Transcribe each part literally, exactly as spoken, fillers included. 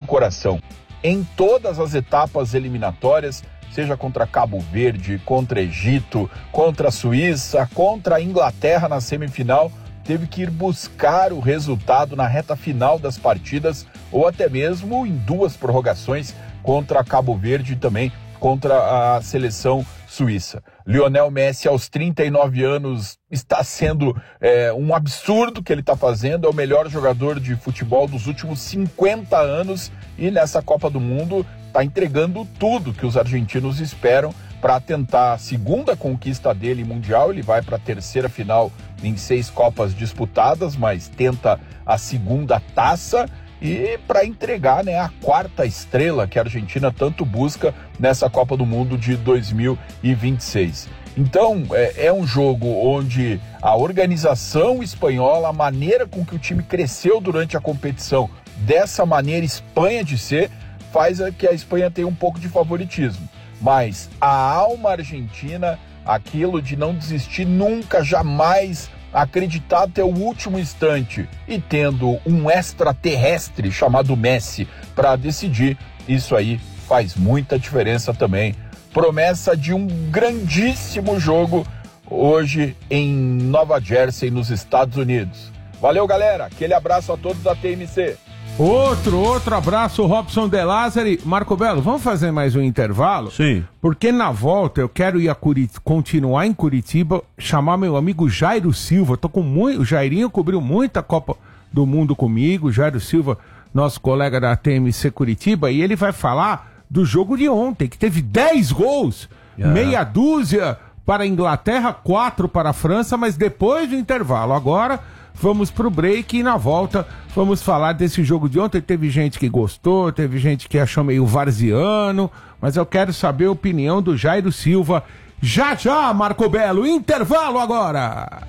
coração. Em todas as etapas eliminatórias, seja contra Cabo Verde, contra Egito, contra a Suíça, contra a Inglaterra na semifinal, teve que ir buscar o resultado na reta final das partidas ou até mesmo em duas prorrogações contra Cabo Verde e também contra a seleção suíça. Lionel Messi, aos trinta e nove anos, está sendo é, um absurdo que ele está fazendo, é o melhor jogador de futebol dos últimos cinquenta anos e nessa Copa do Mundo está entregando tudo que os argentinos esperam para tentar a segunda conquista dele mundial. Ele vai para a terceira final em seis Copas disputadas, mas tenta a segunda taça e para entregar, né, a quarta estrela que a Argentina tanto busca nessa Copa do Mundo de dois mil e vinte e seis. Então, é, é um jogo onde a organização espanhola, a maneira com que o time cresceu durante a competição, dessa maneira Espanha de ser, faz que a Espanha tenha um pouco de favoritismo. Mas a alma argentina, aquilo de não desistir nunca, jamais, acreditar até o último instante e tendo um extraterrestre chamado Messi para decidir, isso aí faz muita diferença também. Promessa de um grandíssimo jogo hoje em Nova Jersey, nos Estados Unidos. Valeu, galera. Aquele abraço a todos da T M C. Outro, outro abraço, Robson De Lázari. Marco Belo, vamos fazer mais um intervalo? Sim. Porque na volta eu quero ir a Curit... continuar em Curitiba, chamar meu amigo Jairo Silva. Tô com muito... O Jairinho cobriu muita Copa do Mundo comigo. Jairo Silva, nosso colega da T M C Curitiba, e ele vai falar do jogo de ontem, que teve dez gols, yeah. meia dúzia para a Inglaterra, quatro para a França, mas depois do intervalo. Agora vamos pro break e na volta vamos falar desse jogo de ontem. Teve gente que gostou, teve gente que achou meio varziano, mas eu quero saber a opinião do Jairo Silva. Já já, Marco Belo, intervalo agora.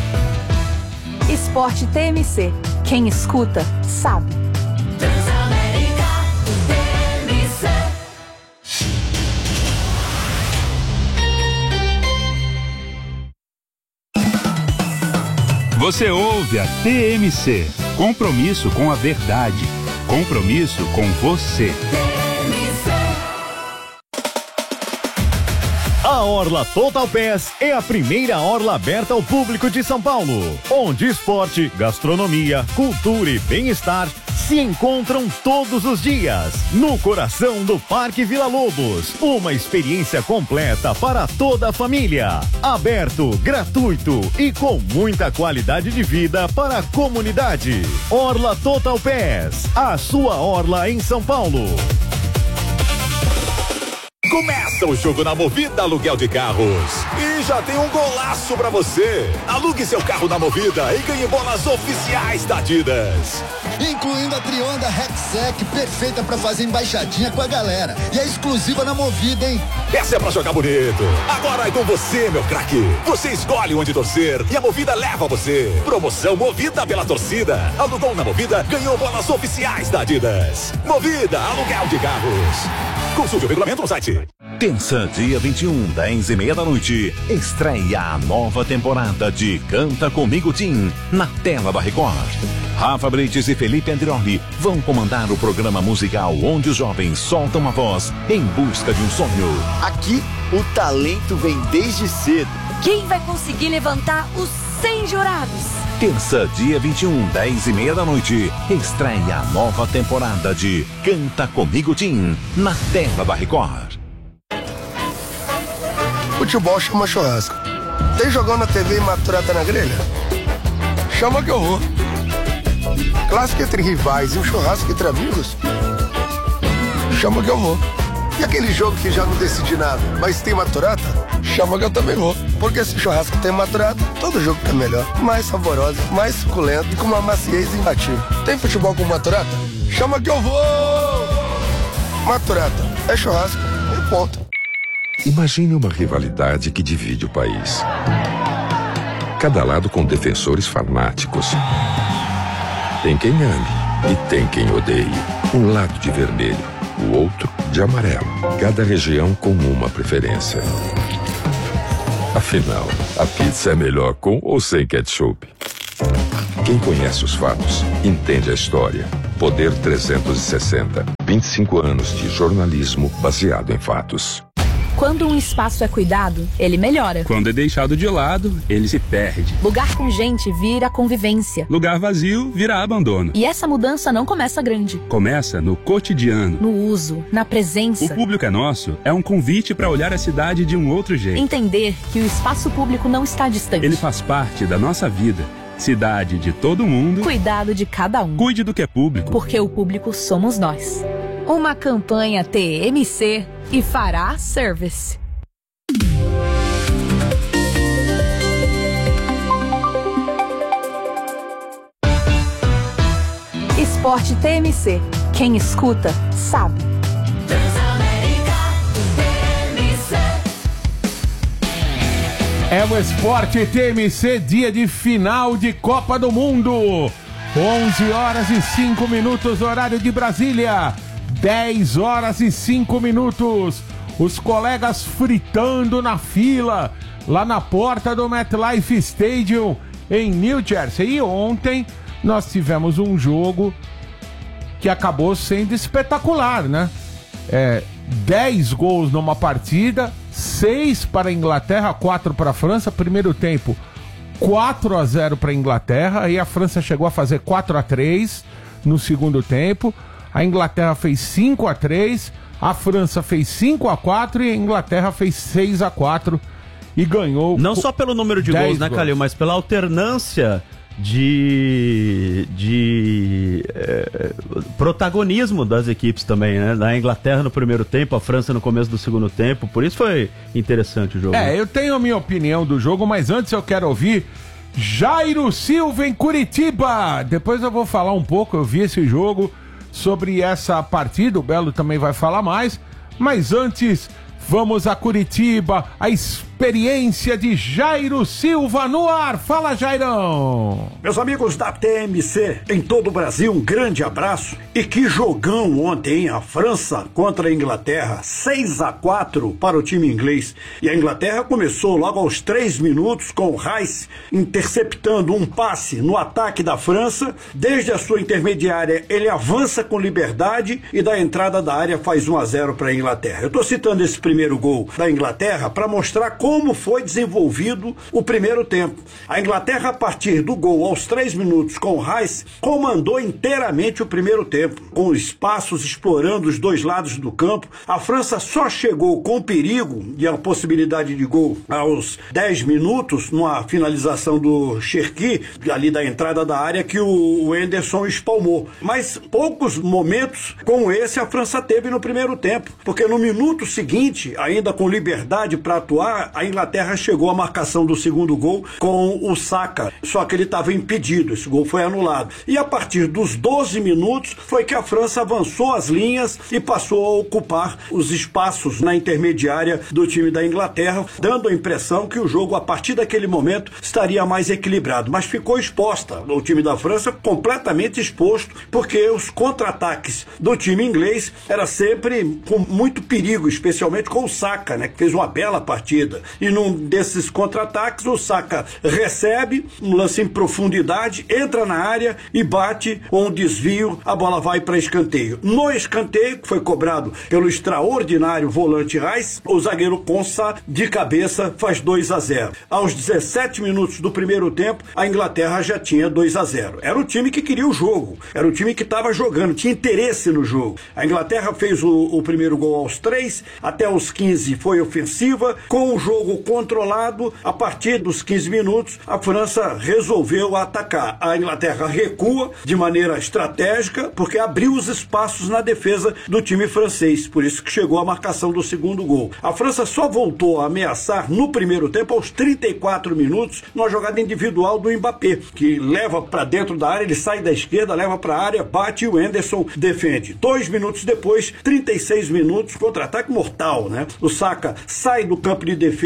Esporte T M C. Quem escuta, sabe. Transamérica T M C. Você ouve a T M C. Compromisso com a verdade. Compromisso com você. A Orla Total Pass é a primeira orla aberta ao público de São Paulo, onde esporte, gastronomia, cultura e bem-estar se encontram todos os dias, no coração do Parque Vila Lobos. Uma experiência completa para toda a família. Aberto, gratuito e com muita qualidade de vida para a comunidade. Orla Total Pass, a sua orla em São Paulo. Começa o jogo na Movida Aluguel de Carros. E já tem um golaço pra você. Alugue seu carro na Movida e ganhe bolas oficiais da Adidas. Incluindo a Trionda Rexec, perfeita pra fazer embaixadinha com a galera. E é exclusiva na Movida, hein? Essa é pra jogar bonito. Agora é com você, meu craque. Você escolhe onde torcer e a Movida leva você. Promoção Movida pela torcida. Alugou na Movida, ganhou bolas oficiais da Adidas. Movida Aluguel de Carros. Consulte o regulamento no site. Terça, dia vinte e um, dez e meia da noite, estreia a nova temporada de Canta Comigo Tim, na tela da Record. Rafa Brites e Felipe Andrioli vão comandar o programa musical onde os jovens soltam a voz em busca de um sonho. Aqui, o talento vem desde cedo. Quem vai conseguir levantar os cem jurados? Terça, dia vinte e um, dez e meia da noite, estreia a nova temporada de Canta Comigo Tim, na tela da Record. Futebol chama churrasco. Tem jogão na T V e maturata na grelha? Chama que eu vou. Clássico entre rivais e um churrasco entre amigos? Chama que eu vou. E aquele jogo que já não decidi nada, mas tem maturata? Chama que eu também vou. Porque se churrasco tem maturata, todo jogo tá melhor. Mais saboroso, mais suculento e com uma maciez imbatível. Tem futebol com maturata? Chama que eu vou! Maturata é churrasco e ponto. Imagine uma rivalidade que divide o país. Cada lado com defensores fanáticos. Tem quem ame e tem quem odeie. Um lado de vermelho, o outro de amarelo. Cada região com uma preferência. Afinal, a pizza é melhor com ou sem ketchup? Quem conhece os fatos, entende a história. Poder trezentos e sessenta. vinte e cinco anos de jornalismo baseado em fatos. Quando um espaço é cuidado, ele melhora. Quando é deixado de lado, ele se perde. Lugar com gente vira convivência. Lugar vazio vira abandono. E essa mudança não começa grande. Começa no cotidiano. No uso, na presença. O Público é Nosso é um convite para olhar a cidade de um outro jeito. Entender que o espaço público não está distante. Ele faz parte da nossa vida. Cidade de todo mundo. Cuidado de cada um. Cuide do que é público. Porque o público somos nós. Uma campanha T M C e Fará Service. Esporte T M C. Quem escuta, sabe. É o Esporte T M C, dia de final de Copa do Mundo. onze horas e cinco minutos, horário de Brasília. dez horas e cinco minutos. Os colegas fritando na fila, lá na porta do MetLife Stadium, em New Jersey. E ontem nós tivemos um jogo que acabou sendo espetacular, né? É, dez gols numa partida, seis para a Inglaterra, quatro para a França. Primeiro tempo, quatro a zero para a Inglaterra, e a França chegou a fazer quatro a três no segundo tempo. A Inglaterra fez cinco a três, a França fez cinco a quatro e a Inglaterra fez seis a quatro e ganhou. Não só pelo número de gols, né, Calil, mas pela alternância de, de é, protagonismo das equipes também, né? Na Inglaterra no primeiro tempo, a França no começo do segundo tempo, por isso foi interessante o jogo. É, eu tenho a minha opinião do jogo, mas antes eu quero ouvir Jairo Silva em Curitiba. Depois eu vou falar um pouco, eu vi esse jogo, sobre essa partida, o Belo também vai falar mais, mas antes vamos a Curitiba, a experiência de Jairo Silva no ar. Fala, Jairão! Meus amigos da T M C, em todo o Brasil, um grande abraço. E que jogão ontem, hein? A França contra a Inglaterra, seis a quatro para o time inglês. E a Inglaterra começou logo aos três minutos com o Rice interceptando um passe no ataque da França. Desde a sua intermediária, ele avança com liberdade e da entrada da área faz um a zero para a Inglaterra. Eu estou citando esse primeiro gol da Inglaterra para mostrar como foi desenvolvido o primeiro tempo. A Inglaterra, a partir do gol aos três minutos com o Rice, comandou inteiramente o primeiro tempo, com espaços explorando os dois lados do campo. A França só chegou com perigo e a possibilidade de gol aos dez minutos, numa finalização do Cherki, ali da entrada da área, que o Henderson espalmou. Mas poucos momentos como esse a França teve no primeiro tempo, porque no minuto seguinte, ainda com liberdade para atuar, a Inglaterra chegou à marcação do segundo gol com o Saka, só que ele estava impedido, esse gol foi anulado. E a partir dos doze minutos foi que a França avançou as linhas e passou a ocupar os espaços na intermediária do time da Inglaterra, dando a impressão que o jogo, a partir daquele momento, estaria mais equilibrado. Mas ficou exposta, o time da França completamente exposto, porque os contra-ataques do time inglês era sempre com muito perigo, especialmente com o Saka, né, que fez uma bela partida. E num desses contra-ataques, o Saka recebe um lance em profundidade, entra na área e bate com um desvio, a bola vai para escanteio. No escanteio, que foi cobrado pelo extraordinário volante Rice, o zagueiro Konsa, de cabeça, faz dois a zero. Aos dezessete minutos do primeiro tempo, a Inglaterra já tinha dois a zero. Era o time que queria o jogo, era o time que estava jogando, tinha interesse no jogo. A Inglaterra fez o, o primeiro gol aos três, até os quinze foi ofensiva, com o jogo controlado. A partir dos quinze minutos, a França resolveu atacar. A Inglaterra recua de maneira estratégica, porque abriu os espaços na defesa do time francês, por isso que chegou a marcação do segundo gol. A França só voltou a ameaçar no primeiro tempo aos trinta e quatro minutos, numa jogada individual do Mbappé, que leva para dentro da área, ele sai da esquerda, leva para a área, bate e o Henderson defende. Dois minutos depois, trinta e seis minutos, contra-ataque mortal, né? O Saka sai do campo de defesa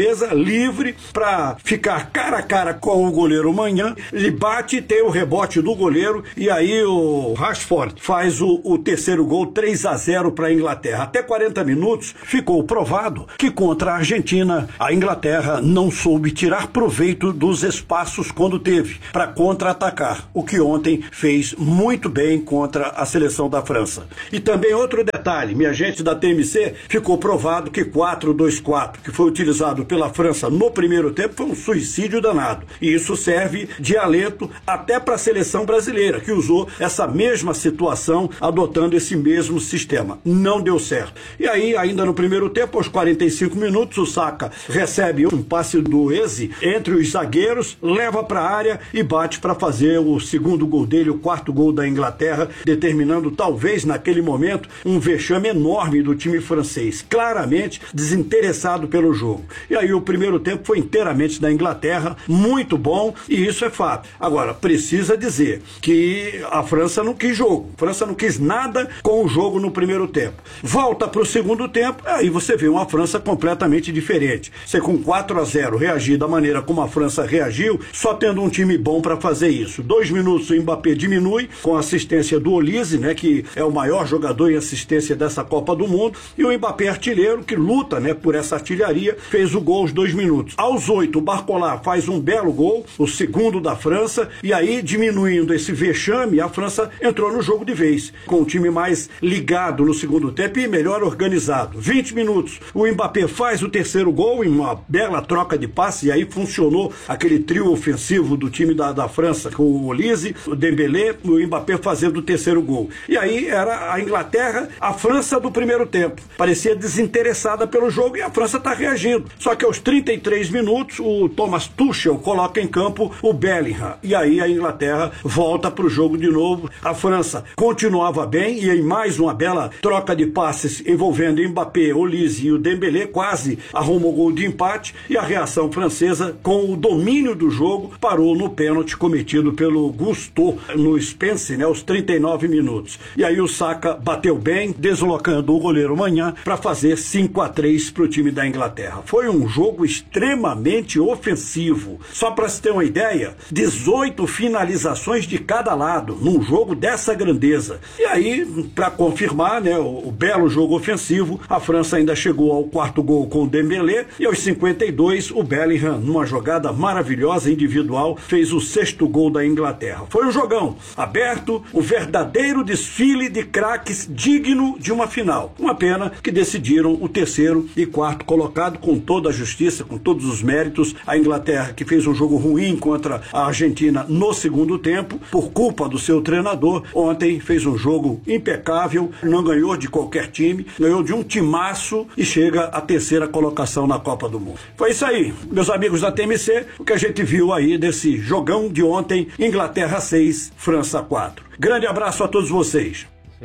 defesa, livre, para ficar cara a cara com o goleiro Manhã. Ele bate, tem o rebote do goleiro, e aí o Rashford faz o, o terceiro gol, três a zero para a Inglaterra. Até quarenta minutos ficou provado que contra a Argentina, a Inglaterra não soube tirar proveito dos espaços quando teve para contra-atacar, o que ontem fez muito bem contra a seleção da França. E também outro detalhe, minha gente da T M C, ficou provado que quatro dois quatro, que foi utilizado pela França no primeiro tempo, foi um suicídio danado. E isso serve de alento até para a seleção brasileira, que usou essa mesma situação, adotando esse mesmo sistema. Não deu certo. E aí, ainda no primeiro tempo, aos quarenta e cinco minutos, o Saka recebe um passe do Eze entre os zagueiros, leva para a área e bate para fazer o segundo gol dele, o quarto gol da Inglaterra, determinando talvez naquele momento um vexame enorme do time francês, claramente desinteressado pelo jogo. E aí o primeiro tempo foi inteiramente da Inglaterra, muito bom, e isso é fato. Agora, precisa dizer que a França não quis jogo, a França não quis nada com o jogo no primeiro tempo. Volta para o segundo tempo, aí você vê uma França completamente diferente. Você com quatro a zero reagir da maneira como a França reagiu, só tendo um time bom para fazer isso. Dois minutos o Mbappé diminui, com assistência do Olise, né, que é o maior jogador em assistência dessa Copa do Mundo, e o Mbappé artilheiro, que luta, né, por essa artilharia, fez o gol aos dois minutos. Aos oito, o Barcola faz um belo gol, o segundo da França, e aí, diminuindo esse vexame, a França entrou no jogo de vez, com o time mais ligado no segundo tempo e melhor organizado. vinte minutos, o Mbappé faz o terceiro gol em uma bela troca de passe, e aí funcionou aquele trio ofensivo do time da, da França, com o Olise, o Dembélé, o Mbappé fazendo o terceiro gol. E aí era a Inglaterra, a França do primeiro tempo. Parecia desinteressada pelo jogo e a França está reagindo. Só que aos trinta e três minutos, o Thomas Tuchel coloca em campo o Bellingham. E aí a Inglaterra volta para o jogo de novo. A França continuava bem e em mais uma bela troca de passes envolvendo Mbappé, Olise e o Dembélé, quase arrumou o gol de empate, e a reação francesa, com o domínio do jogo, parou no pênalti cometido pelo Gusto no Spence, né, aos trinta e nove minutos. E aí o Saka bateu bem, deslocando o goleiro Manhã para fazer cinco a três para o time da Inglaterra. Foi um jogo extremamente ofensivo. Só para se ter uma ideia, dezoito finalizações de cada lado num jogo dessa grandeza. E aí, para confirmar, né, o, o belo jogo ofensivo, a França ainda chegou ao quarto gol com o Dembélé, e aos cinquenta e dois o Bellingham, numa jogada maravilhosa individual, fez o sexto gol da Inglaterra. Foi um jogão aberto, um verdadeiro desfile de craques digno de uma final. Uma pena que decidiram o terceiro e quarto colocado com toda a justiça, com todos os méritos. A Inglaterra, que fez um jogo ruim contra a Argentina no segundo tempo, por culpa do seu treinador, ontem fez um jogo impecável, não ganhou de qualquer time, ganhou de um timaço e chega à terceira colocação na Copa do Mundo. Foi isso aí, meus amigos da T M C, o que a gente viu aí desse jogão de ontem, Inglaterra seis, França quatro. Grande abraço a todos vocês.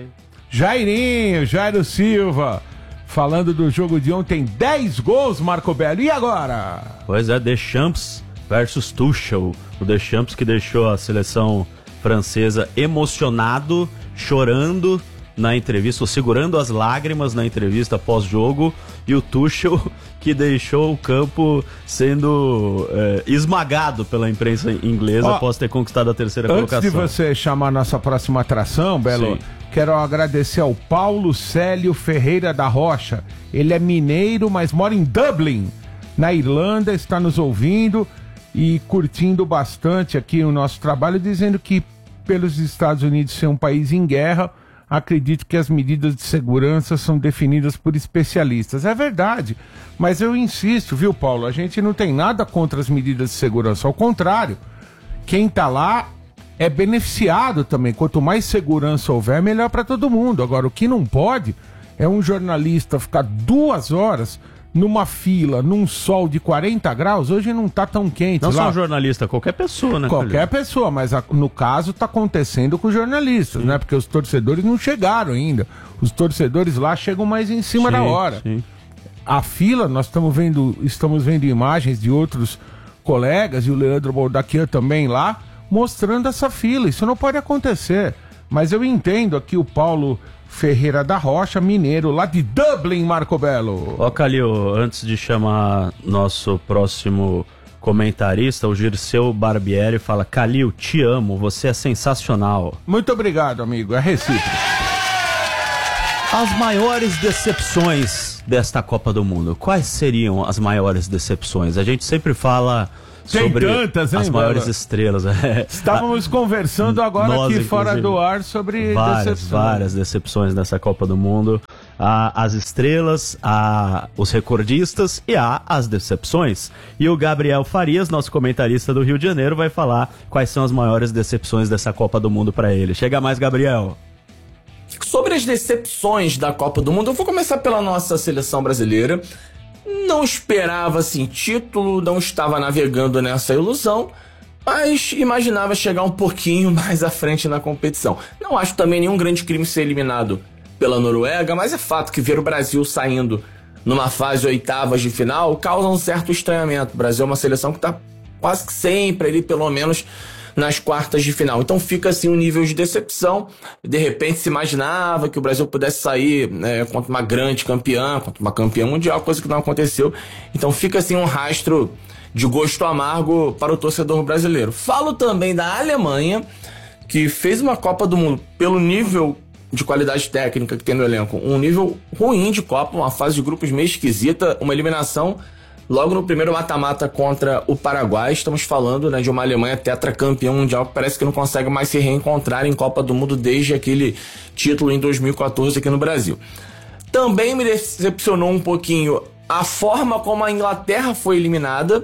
Jairinho, Jairo Silva, falando do jogo de ontem, dez gols, Marco Belo, e agora? Pois é, Deschamps versus Tuchel, o Deschamps que deixou a seleção francesa emocionado, chorando na entrevista, ou segurando as lágrimas na entrevista pós-jogo, e o Tuchel que deixou o campo sendo é, esmagado pela imprensa inglesa. Ó, após ter conquistado a terceira antes colocação. Antes de você chamar a nossa próxima atração, Belo, sim, quero agradecer ao Paulo Célio Ferreira da Rocha. Ele é mineiro, mas mora em Dublin, na Irlanda, está nos ouvindo e curtindo bastante aqui o nosso trabalho, dizendo que pelos Estados Unidos ser um país em guerra, acredito que as medidas de segurança são definidas por especialistas. É verdade, mas eu insisto, viu, Paulo? A gente não tem nada contra as medidas de segurança, ao contrário. Quem tá lá é beneficiado também. Quanto mais segurança houver, melhor para todo mundo. Agora, o que não pode é um jornalista ficar duas horas numa fila, num sol de quarenta graus, hoje não tá tão quente. Não lá. só um jornalista, qualquer pessoa, né? Qualquer pessoa, mas a, no caso tá acontecendo com os jornalistas, sim, né? Porque os torcedores não chegaram ainda. Os torcedores lá chegam mais em cima sim, da hora. Sim. A fila, nós estamos vendo, estamos vendo imagens de outros colegas, e o Leandro Boldaquian também lá, mostrando essa fila. Isso não pode acontecer. Mas eu entendo aqui o Paulo Ferreira da Rocha, mineiro, lá de Dublin, Marco Belo. Ó, Calil, antes de chamar nosso próximo comentarista, o Girceu Barbieri, fala: Calil, te amo, você é sensacional. Muito obrigado, amigo, é recíproco. As maiores decepções desta Copa do Mundo, quais seriam as maiores decepções? A gente sempre fala Tem sobre tantas, hein, as maiores Bela? estrelas. É. Estávamos conversando agora Nós, aqui fora inclusive, do ar sobre várias, decepções. várias decepções nessa Copa do Mundo. Há as estrelas, há os recordistas e há as decepções. E o Gabriel Farias, nosso comentarista do Rio de Janeiro, vai falar quais são as maiores decepções dessa Copa do Mundo para ele. Chega mais, Gabriel. Sobre as decepções da Copa do Mundo, eu vou começar pela nossa seleção brasileira. Não esperava, assim, título, não estava navegando nessa ilusão, mas imaginava chegar um pouquinho mais à frente na competição. Não acho também nenhum grande crime ser eliminado pela Noruega, mas é fato que ver o Brasil saindo numa fase oitavas de final causa um certo estranhamento. O Brasil é uma seleção que está quase que sempre ali, pelo menos, nas quartas de final. Então fica assim um nível de decepção. De repente se imaginava que o Brasil pudesse sair, né, contra uma grande campeã, contra uma campeã mundial, coisa que não aconteceu. Então fica assim um rastro de gosto amargo para o torcedor brasileiro. Falo também da Alemanha, que fez uma Copa do Mundo pelo nível de qualidade técnica que tem no elenco, um nível ruim de Copa, uma fase de grupos meio esquisita, uma eliminação logo no primeiro mata-mata contra o Paraguai. Estamos falando, né, de uma Alemanha tetracampeã mundial que parece que não consegue mais se reencontrar em Copa do Mundo desde aquele título em dois mil e quatorze aqui no Brasil. Também me decepcionou um pouquinho a forma como a Inglaterra foi eliminada.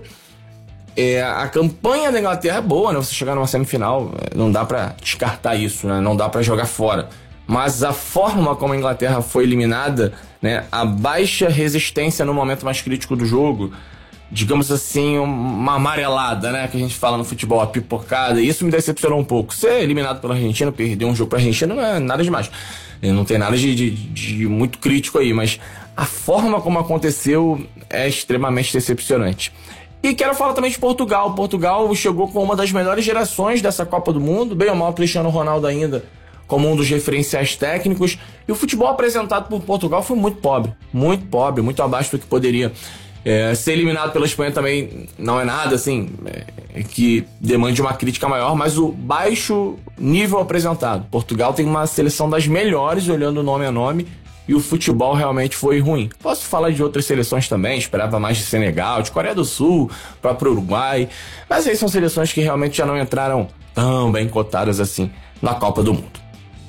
É, a campanha da Inglaterra é boa, né? Você chegar numa semifinal, não dá pra descartar isso, né? Não dá pra jogar fora. Mas a forma como a Inglaterra foi eliminada, né, a baixa resistência no momento mais crítico do jogo, digamos assim, uma amarelada, né, que a gente fala no futebol, a pipocada, e isso me decepcionou um pouco. Ser eliminado pela Argentina, perder um jogo pra Argentina, não é nada demais. Não tem nada de, de, de muito crítico aí, mas a forma como aconteceu é extremamente decepcionante. E quero falar também de Portugal. Portugal chegou com uma das melhores gerações dessa Copa do Mundo, bem ou mal, Cristiano Ronaldo ainda como um dos referenciais técnicos, e o futebol apresentado por Portugal foi muito pobre, muito pobre, muito abaixo do que poderia. É, ser eliminado pela Espanha também não é nada assim é, que demande uma crítica maior, mas o baixo nível apresentado. Portugal tem uma seleção das melhores, olhando nome a nome, e o futebol realmente foi ruim. Posso falar de outras seleções também, esperava mais de Senegal, de Coreia do Sul, próprio Uruguai, mas aí são seleções que realmente já não entraram tão bem cotadas assim na Copa do Mundo.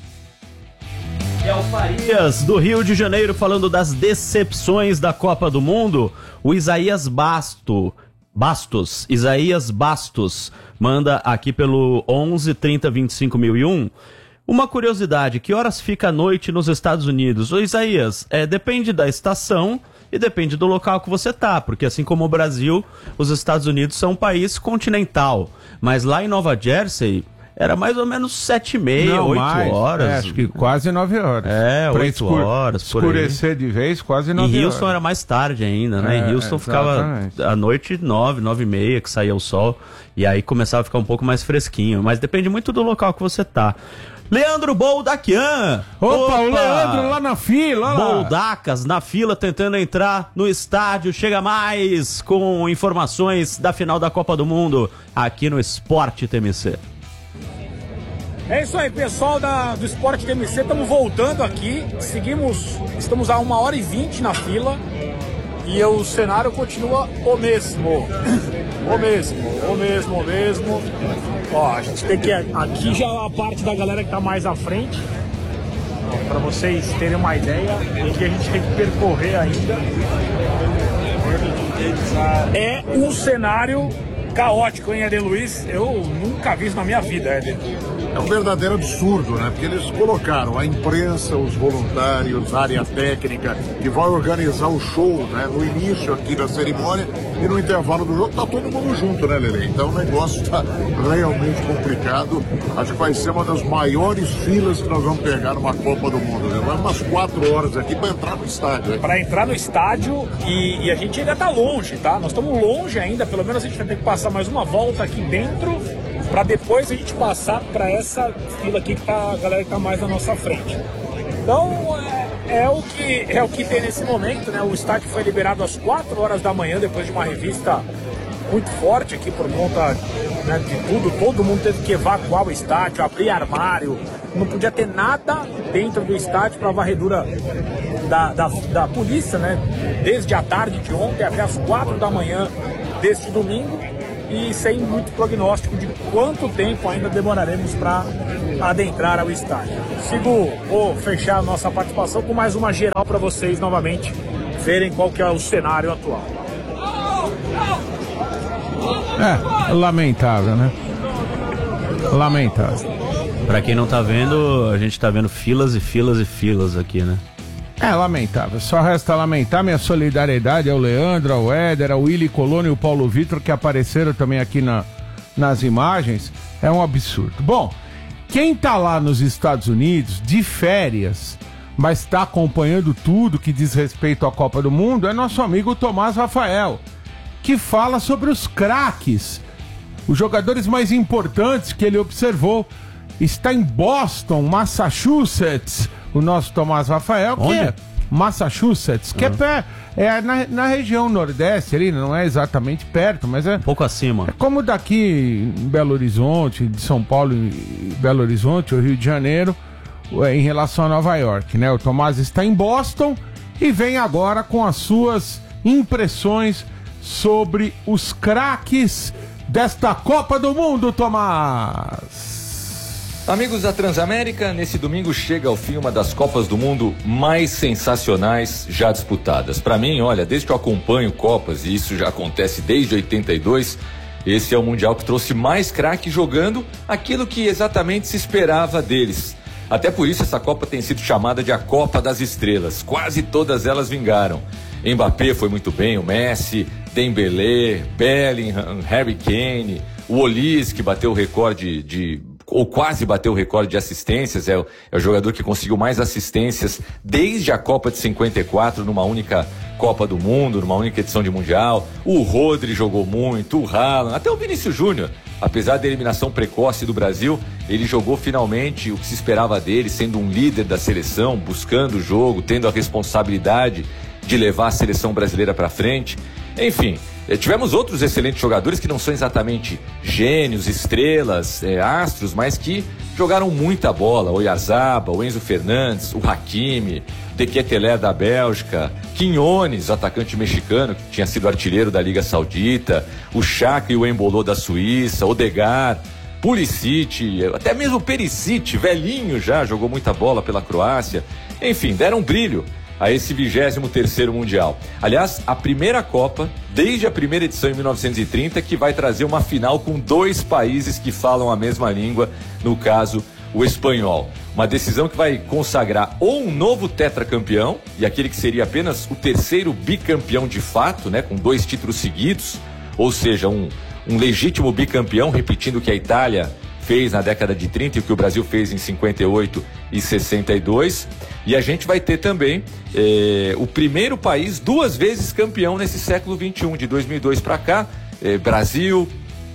É o Farias, do Rio de Janeiro, falando das decepções da Copa do Mundo. O Isaías Basto, Bastos, Isaías Bastos, manda aqui pelo onze trinta vinte e cinco mil e um. Uma curiosidade, que horas fica a noite nos Estados Unidos? Ô Isaías, é, depende da estação e depende do local que você tá, porque assim como o Brasil, os Estados Unidos são um país continental. Mas lá em Nova Jersey era mais ou menos sete e meia, oito horas. É, acho que quase nove horas. É, oito horas. Por escurecer aí. de vez, quase nove horas. Em Houston era mais tarde ainda, né? É, em Houston exatamente. ficava à noite nove, nove e meia que saía o sol. E aí começava a ficar um pouco mais fresquinho. Mas depende muito do local que você tá. Leandro Boldaquian! Opa, Opa, o Leandro lá na fila! Lá. Boldacas na fila tentando entrar no estádio. Chega mais com informações da final da Copa do Mundo aqui no Esporte T M C. É isso aí, pessoal da, do Esporte T M C, estamos voltando aqui, seguimos, estamos a uma hora e vinte na fila e o cenário continua o mesmo, o mesmo, o mesmo, o mesmo. Ó, a gente tem que, aqui já a parte da galera que tá mais à frente, para vocês terem uma ideia do que a gente tem que percorrer ainda. É um cenário caótico, hein, Eder Luiz? Eu nunca vi isso na minha vida, Eder. É um verdadeiro absurdo, né? Porque eles colocaram a imprensa, os voluntários, a área técnica, que vai organizar o show, né? No início aqui da cerimônia e no intervalo do jogo tá todo mundo junto, né, Lelê? Então o negócio tá realmente complicado. Acho que vai ser uma das maiores filas que nós vamos pegar numa Copa do Mundo, né? Vai umas quatro horas aqui para entrar no estádio, né? Para entrar no estádio e, e a gente ainda tá longe, tá? Nós estamos longe ainda, pelo menos a gente vai ter que passar mais uma volta aqui dentro para depois a gente passar para essa fila aqui que tá a galera que tá mais na nossa frente. Então é, é, o que, é o que tem nesse momento, né? O estádio foi liberado às quatro horas da manhã, depois de uma revista muito forte aqui por conta, né, de tudo. Todo mundo teve que evacuar o estádio, abrir armário, não podia ter nada dentro do estádio para a varredura da, da, da polícia, né? Desde a tarde de ontem até as quatro da manhã deste domingo, e sem muito prognóstico de quanto tempo ainda demoraremos para adentrar ao estádio. Sigo, vou fechar a nossa participação com mais uma geral para vocês novamente verem qual que é o cenário atual. É, lamentável, né? Lamentável. Pra quem não tá vendo, a gente tá vendo filas e filas e filas aqui, né? É lamentável, só resta lamentar minha solidariedade ao Leandro, ao Éder, ao Willy Colônia e ao Paulo Vitor, que apareceram também aqui na, nas imagens. É um absurdo. Bom, quem tá lá nos Estados Unidos de férias, mas está acompanhando tudo que diz respeito à Copa do Mundo, é nosso amigo Tomás Rafael, que fala sobre os craques, os jogadores mais importantes que ele observou. Está em Boston, Massachusetts, o nosso Tomás Rafael, que Onde? é Massachusetts, que uhum. é, pé, é na, na região nordeste ali, não é exatamente perto, mas é... Um pouco acima. É como daqui em Belo Horizonte, de São Paulo e Belo Horizonte, o Rio de Janeiro, em relação a Nova York, né? O Tomás está em Boston e vem agora com as suas impressões sobre os craques desta Copa do Mundo, Tomás. Amigos da Transamérica, nesse domingo chega ao fim uma das Copas do Mundo mais sensacionais já disputadas. Para mim, olha, desde que eu acompanho Copas, e isso já acontece desde oitenta e dois, esse é o Mundial que trouxe mais craques jogando aquilo que exatamente se esperava deles. Até por isso essa Copa tem sido chamada de a Copa das Estrelas. Quase todas elas vingaram. Mbappé foi muito bem, o Messi, Dembélé, Bellingham, Harry Kane, o Olise, que bateu o recorde de... ou quase bateu o recorde de assistências, é o, é o jogador que conseguiu mais assistências desde a Copa de cinquenta e quatro, numa única Copa do Mundo, numa única edição de Mundial. O Rodri jogou muito, o Haaland, até o Vinícius Júnior, apesar da eliminação precoce do Brasil, ele jogou finalmente o que se esperava dele, sendo um líder da seleção, buscando o jogo, tendo a responsabilidade de levar a seleção brasileira para frente. Enfim, tivemos outros excelentes jogadores que não são exatamente gênios, estrelas, é, astros, mas que jogaram muita bola. O Oyarzabal, o Enzo Fernandes, o Hakimi, De Ketelaere da Bélgica, Quinones, atacante mexicano que tinha sido artilheiro da Liga Saudita, o Xhaka e o Embolo da Suíça, Odegaard, Pulisic, até mesmo o Perisic, velhinho já, jogou muita bola pela Croácia. Enfim, deram brilho a esse vigésimo terceiro Mundial. Aliás, a primeira Copa, desde a primeira edição em mil novecentos e trinta, que vai trazer uma final com dois países que falam a mesma língua, no caso, o espanhol. Uma decisão que vai consagrar ou um novo tetracampeão, e aquele que seria apenas o terceiro bicampeão de fato, né, com dois títulos seguidos, ou seja, um, um legítimo bicampeão, repetindo o que a Itália fez na década de trinta e o que o Brasil fez em cinquenta e oito e sessenta e dois. E a gente vai ter também eh, o primeiro país duas vezes campeão nesse século vinte e um, de dois mil e dois para cá, eh, Brasil,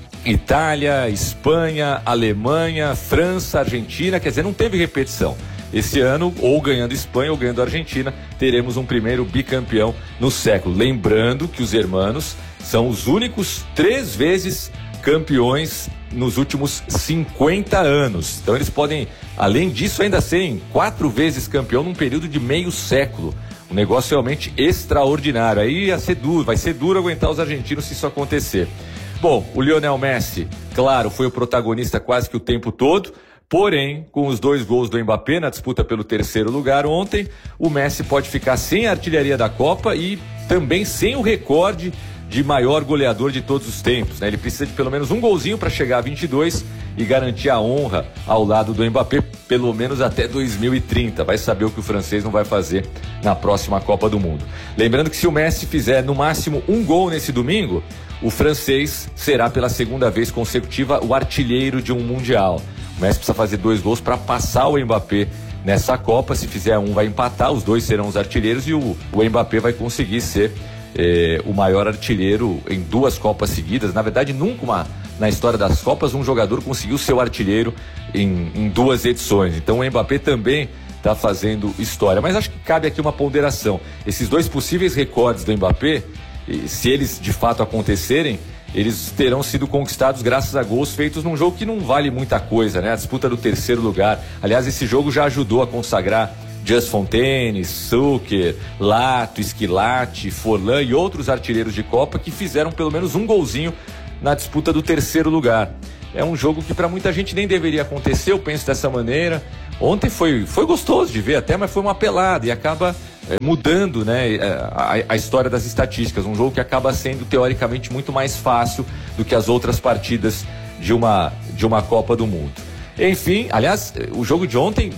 Itália, Espanha, Alemanha, França, Argentina, quer dizer, não teve repetição. Esse ano, ou ganhando Espanha ou ganhando Argentina, teremos um primeiro bicampeão no século. Lembrando que os hermanos são os únicos três vezes campeões nos últimos cinquenta anos. Então eles podem, além disso, ainda serem quatro vezes campeão num período de meio século. Um negócio realmente extraordinário. Aí ia ser duro, vai ser duro aguentar os argentinos se isso acontecer. Bom, o Lionel Messi, claro, foi o protagonista quase que o tempo todo. Porém, com os dois gols do Mbappé na disputa pelo terceiro lugar ontem, o Messi pode ficar sem a artilharia da Copa e também sem o recorde de maior goleador de todos os tempos, né? Ele precisa de pelo menos um golzinho para chegar a vinte e dois e garantir a honra ao lado do Mbappé, pelo menos até dois mil e trinta. Vai saber o que o francês não vai fazer na próxima Copa do Mundo. Lembrando que se o Messi fizer no máximo um gol nesse domingo, o francês será pela segunda vez consecutiva o artilheiro de um Mundial. O Messi precisa fazer dois gols para passar o Mbappé nessa Copa. Se fizer um, vai empatar, os dois serão os artilheiros e o, o Mbappé vai conseguir ser é, o maior artilheiro em duas Copas seguidas. Na verdade, nunca uma, na história das Copas um jogador conseguiu ser o artilheiro em, em duas edições. Então o Mbappé também está fazendo história. Mas acho que cabe aqui uma ponderação. Esses dois possíveis recordes do Mbappé, se eles de fato acontecerem, eles terão sido conquistados graças a gols feitos num jogo que não vale muita coisa, né? A disputa do terceiro lugar. Aliás, esse jogo já ajudou a consagrar Just Fontaine, Zucker, Lato, Esquilate, Forlan e outros artilheiros de Copa que fizeram pelo menos um golzinho na disputa do terceiro lugar. É um jogo que para muita gente nem deveria acontecer, eu penso dessa maneira. Ontem foi, foi gostoso de ver até, mas foi uma pelada e acaba é, mudando, né, a, a história das estatísticas. Um jogo que acaba sendo teoricamente muito mais fácil do que as outras partidas de uma, de uma Copa do Mundo. Enfim, aliás, o jogo de ontem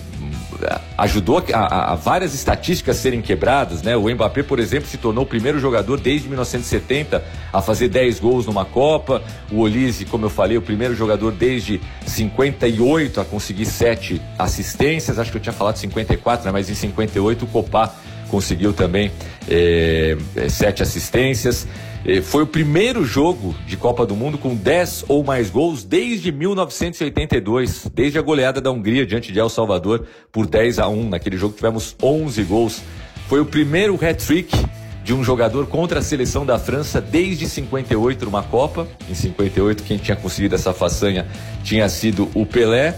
ajudou a, a, a várias estatísticas serem quebradas, né? O Mbappé, por exemplo, se tornou o primeiro jogador desde mil novecentos e setenta a fazer dez gols numa Copa. O Olise, como eu falei, o primeiro jogador desde cinquenta e oito a conseguir sete assistências. Acho que eu tinha falado cinquenta e quatro, né? Mas em cinquenta e oito o Copá conseguiu também é, sete assistências. É, foi o primeiro jogo de Copa do Mundo com dez ou mais gols desde mil novecentos e oitenta e dois, desde a goleada da Hungria diante de El Salvador por dez a um. Naquele jogo tivemos onze gols. Foi o primeiro hat-trick de um jogador contra a seleção da França desde cinquenta e oito numa Copa. Em cinquenta e oito quem tinha conseguido essa façanha tinha sido o Pelé.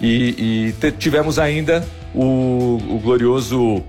E, e tivemos ainda o, o glorioso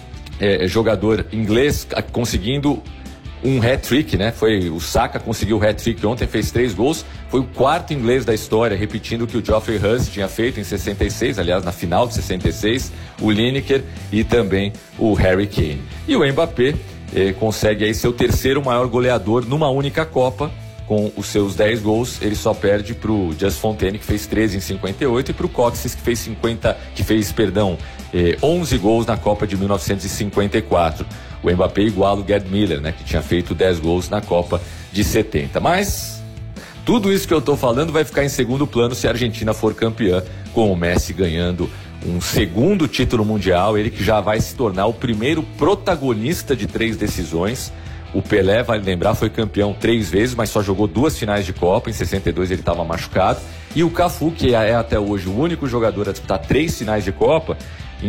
é, jogador inglês conseguindo um hat-trick, né? Foi o Saka, conseguiu o hat-trick ontem, fez três gols, foi o quarto inglês da história, repetindo o que o Geoffrey Huss tinha feito em sessenta e seis, aliás, na final de sessenta e seis, o Lineker e também o Harry Kane. E o Mbappé eh, consegue aí ser o terceiro maior goleador numa única Copa, com os seus dez gols. Ele só perde pro Just Fontaine, que fez treze em cinquenta e oito, e pro Coxes, que fez cinquenta, que fez, perdão, eh, onze gols na Copa de mil novecentos e cinquenta e quatro. O Mbappé iguala o Gerd Müller, né, que tinha feito dez gols na Copa de setenta. Mas tudo isso que eu estou falando vai ficar em segundo plano se a Argentina for campeã, com o Messi ganhando um segundo título mundial, ele que já vai se tornar o primeiro protagonista de três decisões. O Pelé, vale lembrar, foi campeão três vezes, mas só jogou duas finais de Copa. Em sessenta e dois ele estava machucado. E o Cafu, que é até hoje o único jogador a disputar três finais de Copa,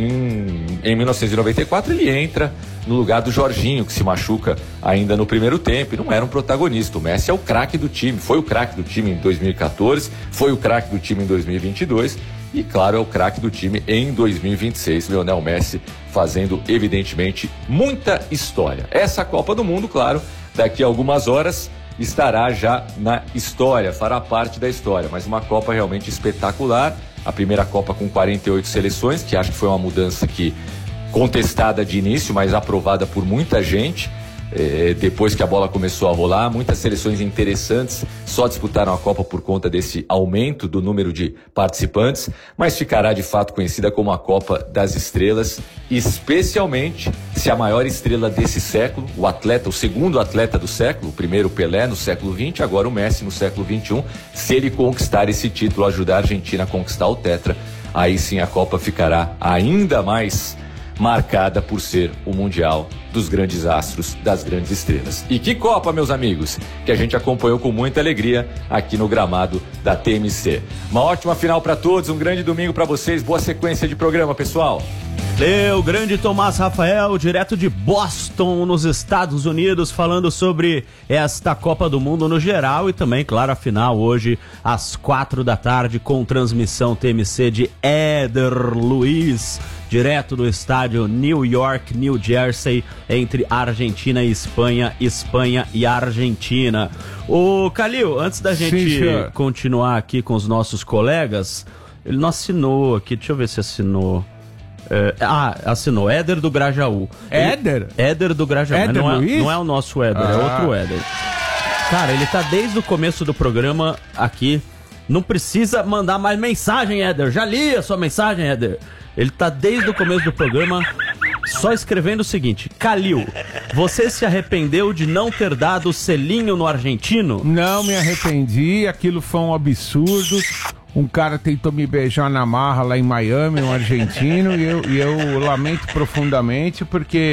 em, em mil novecentos e noventa e quatro ele entra no lugar do Jorginho, que se machuca ainda no primeiro tempo e não era um protagonista. O Messi é o craque do time, foi o craque do time em dois mil e quatorze, foi o craque do time em dois mil e vinte e dois e, claro, é o craque do time em dois mil e vinte e seis. Lionel Messi fazendo, evidentemente, muita história. Essa Copa do Mundo, claro, daqui a algumas horas estará já na história, fará parte da história, mas uma Copa realmente espetacular. A primeira Copa com quarenta e oito seleções, que acho que foi uma mudança que contestada de início, mas aprovada por muita gente. É, depois que a bola começou a rolar, muitas seleções interessantes só disputaram a Copa por conta desse aumento do número de participantes, mas ficará de fato conhecida como a Copa das Estrelas, especialmente se a maior estrela desse século, o atleta, o segundo atleta do século, o primeiro Pelé no século vinte, agora o Messi no século vinte e um, se ele conquistar esse título, ajudar a Argentina a conquistar o Tetra, aí sim a Copa ficará ainda mais marcada por ser o Mundial dos grandes astros, das grandes estrelas. E que Copa, meus amigos, que a gente acompanhou com muita alegria aqui no gramado da T M C. Uma ótima final para todos, um grande domingo para vocês, boa sequência de programa, pessoal. Eu, grande Tomás Rafael, direto de Boston, nos Estados Unidos, falando sobre esta Copa do Mundo no geral e também, claro, a final hoje às quatro da tarde com transmissão T M C de Éder Luiz, direto do estádio New York, New Jersey, entre Argentina e Espanha, Espanha e Argentina. Ô, Calil, antes da gente Sim, continuar aqui com os nossos colegas, ele não assinou aqui, deixa eu ver se assinou. É, ah, assinou, Éder do Grajaú. Éder? Ele, Éder do Grajaú. Éder não, Luiz? É, não é o nosso Éder, ah. é outro Éder. Cara, ele tá desde o começo do programa aqui. Não precisa mandar mais mensagem, Éder. Já li a sua mensagem, Éder. Ele tá desde o começo do programa só escrevendo o seguinte: Calil, você se arrependeu de não ter dado o selinho no argentino? Não me arrependi, aquilo foi um absurdo. Um cara tentou me beijar na marra lá em Miami, um argentino, e eu, e eu lamento profundamente porque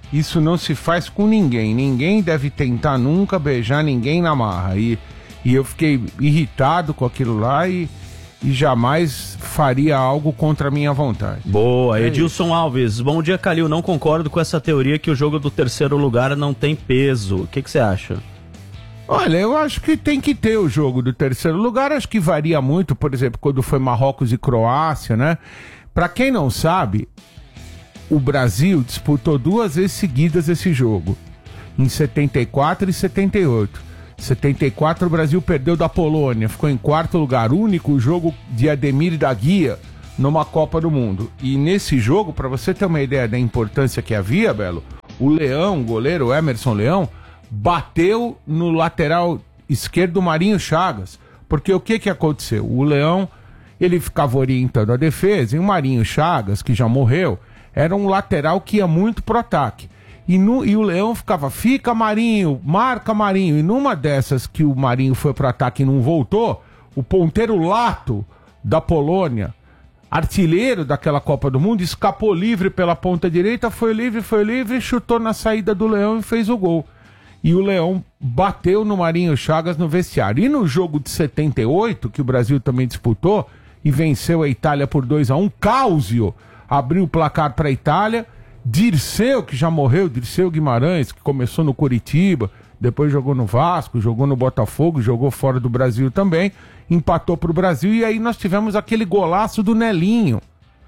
Isso não se faz com ninguém. Ninguém deve tentar nunca beijar ninguém na marra. E, e eu fiquei irritado com aquilo lá e, e jamais faria algo contra a minha vontade. Boa, é Edilson isso. Alves. Bom dia, Calil. Não concordo com essa teoria que o jogo do terceiro lugar não tem peso. O que que você acha? Olha, eu acho que tem que ter o jogo do terceiro lugar. Acho que varia muito, por exemplo, quando foi Marrocos e Croácia, né? Pra quem não sabe, o Brasil disputou duas vezes seguidas esse jogo, em setenta e quatro e setenta e oito. Em setenta e quatro o Brasil perdeu da Polônia, ficou em quarto lugar, único jogo de Ademir da Guia numa Copa do Mundo. E nesse jogo, para você ter uma ideia da importância que havia, Belo, o Leão, o goleiro Emerson Leão, bateu no lateral esquerdo Marinho Chagas, porque o que que aconteceu? O Leão, ele ficava orientando a defesa, e o Marinho Chagas, que já morreu, era um lateral que ia muito pro ataque. E, no, e o Leão ficava, fica Marinho, marca Marinho. E numa dessas que o Marinho foi pro ataque e não voltou, o ponteiro Lato da Polônia, artilheiro daquela Copa do Mundo, escapou livre pela ponta direita, foi livre, foi livre, chutou na saída do Leão e fez o gol. E o Leão bateu no Marinho Chagas no vestiário. E no jogo de setenta e oito, que o Brasil também disputou, e venceu a Itália por dois a um, Cáusio abriu o placar para a Itália. Dirceu, que já morreu, Dirceu Guimarães, que começou no Coritiba, depois jogou no Vasco, jogou no Botafogo, jogou fora do Brasil também, empatou para o Brasil. E aí nós tivemos aquele golaço do Nelinho,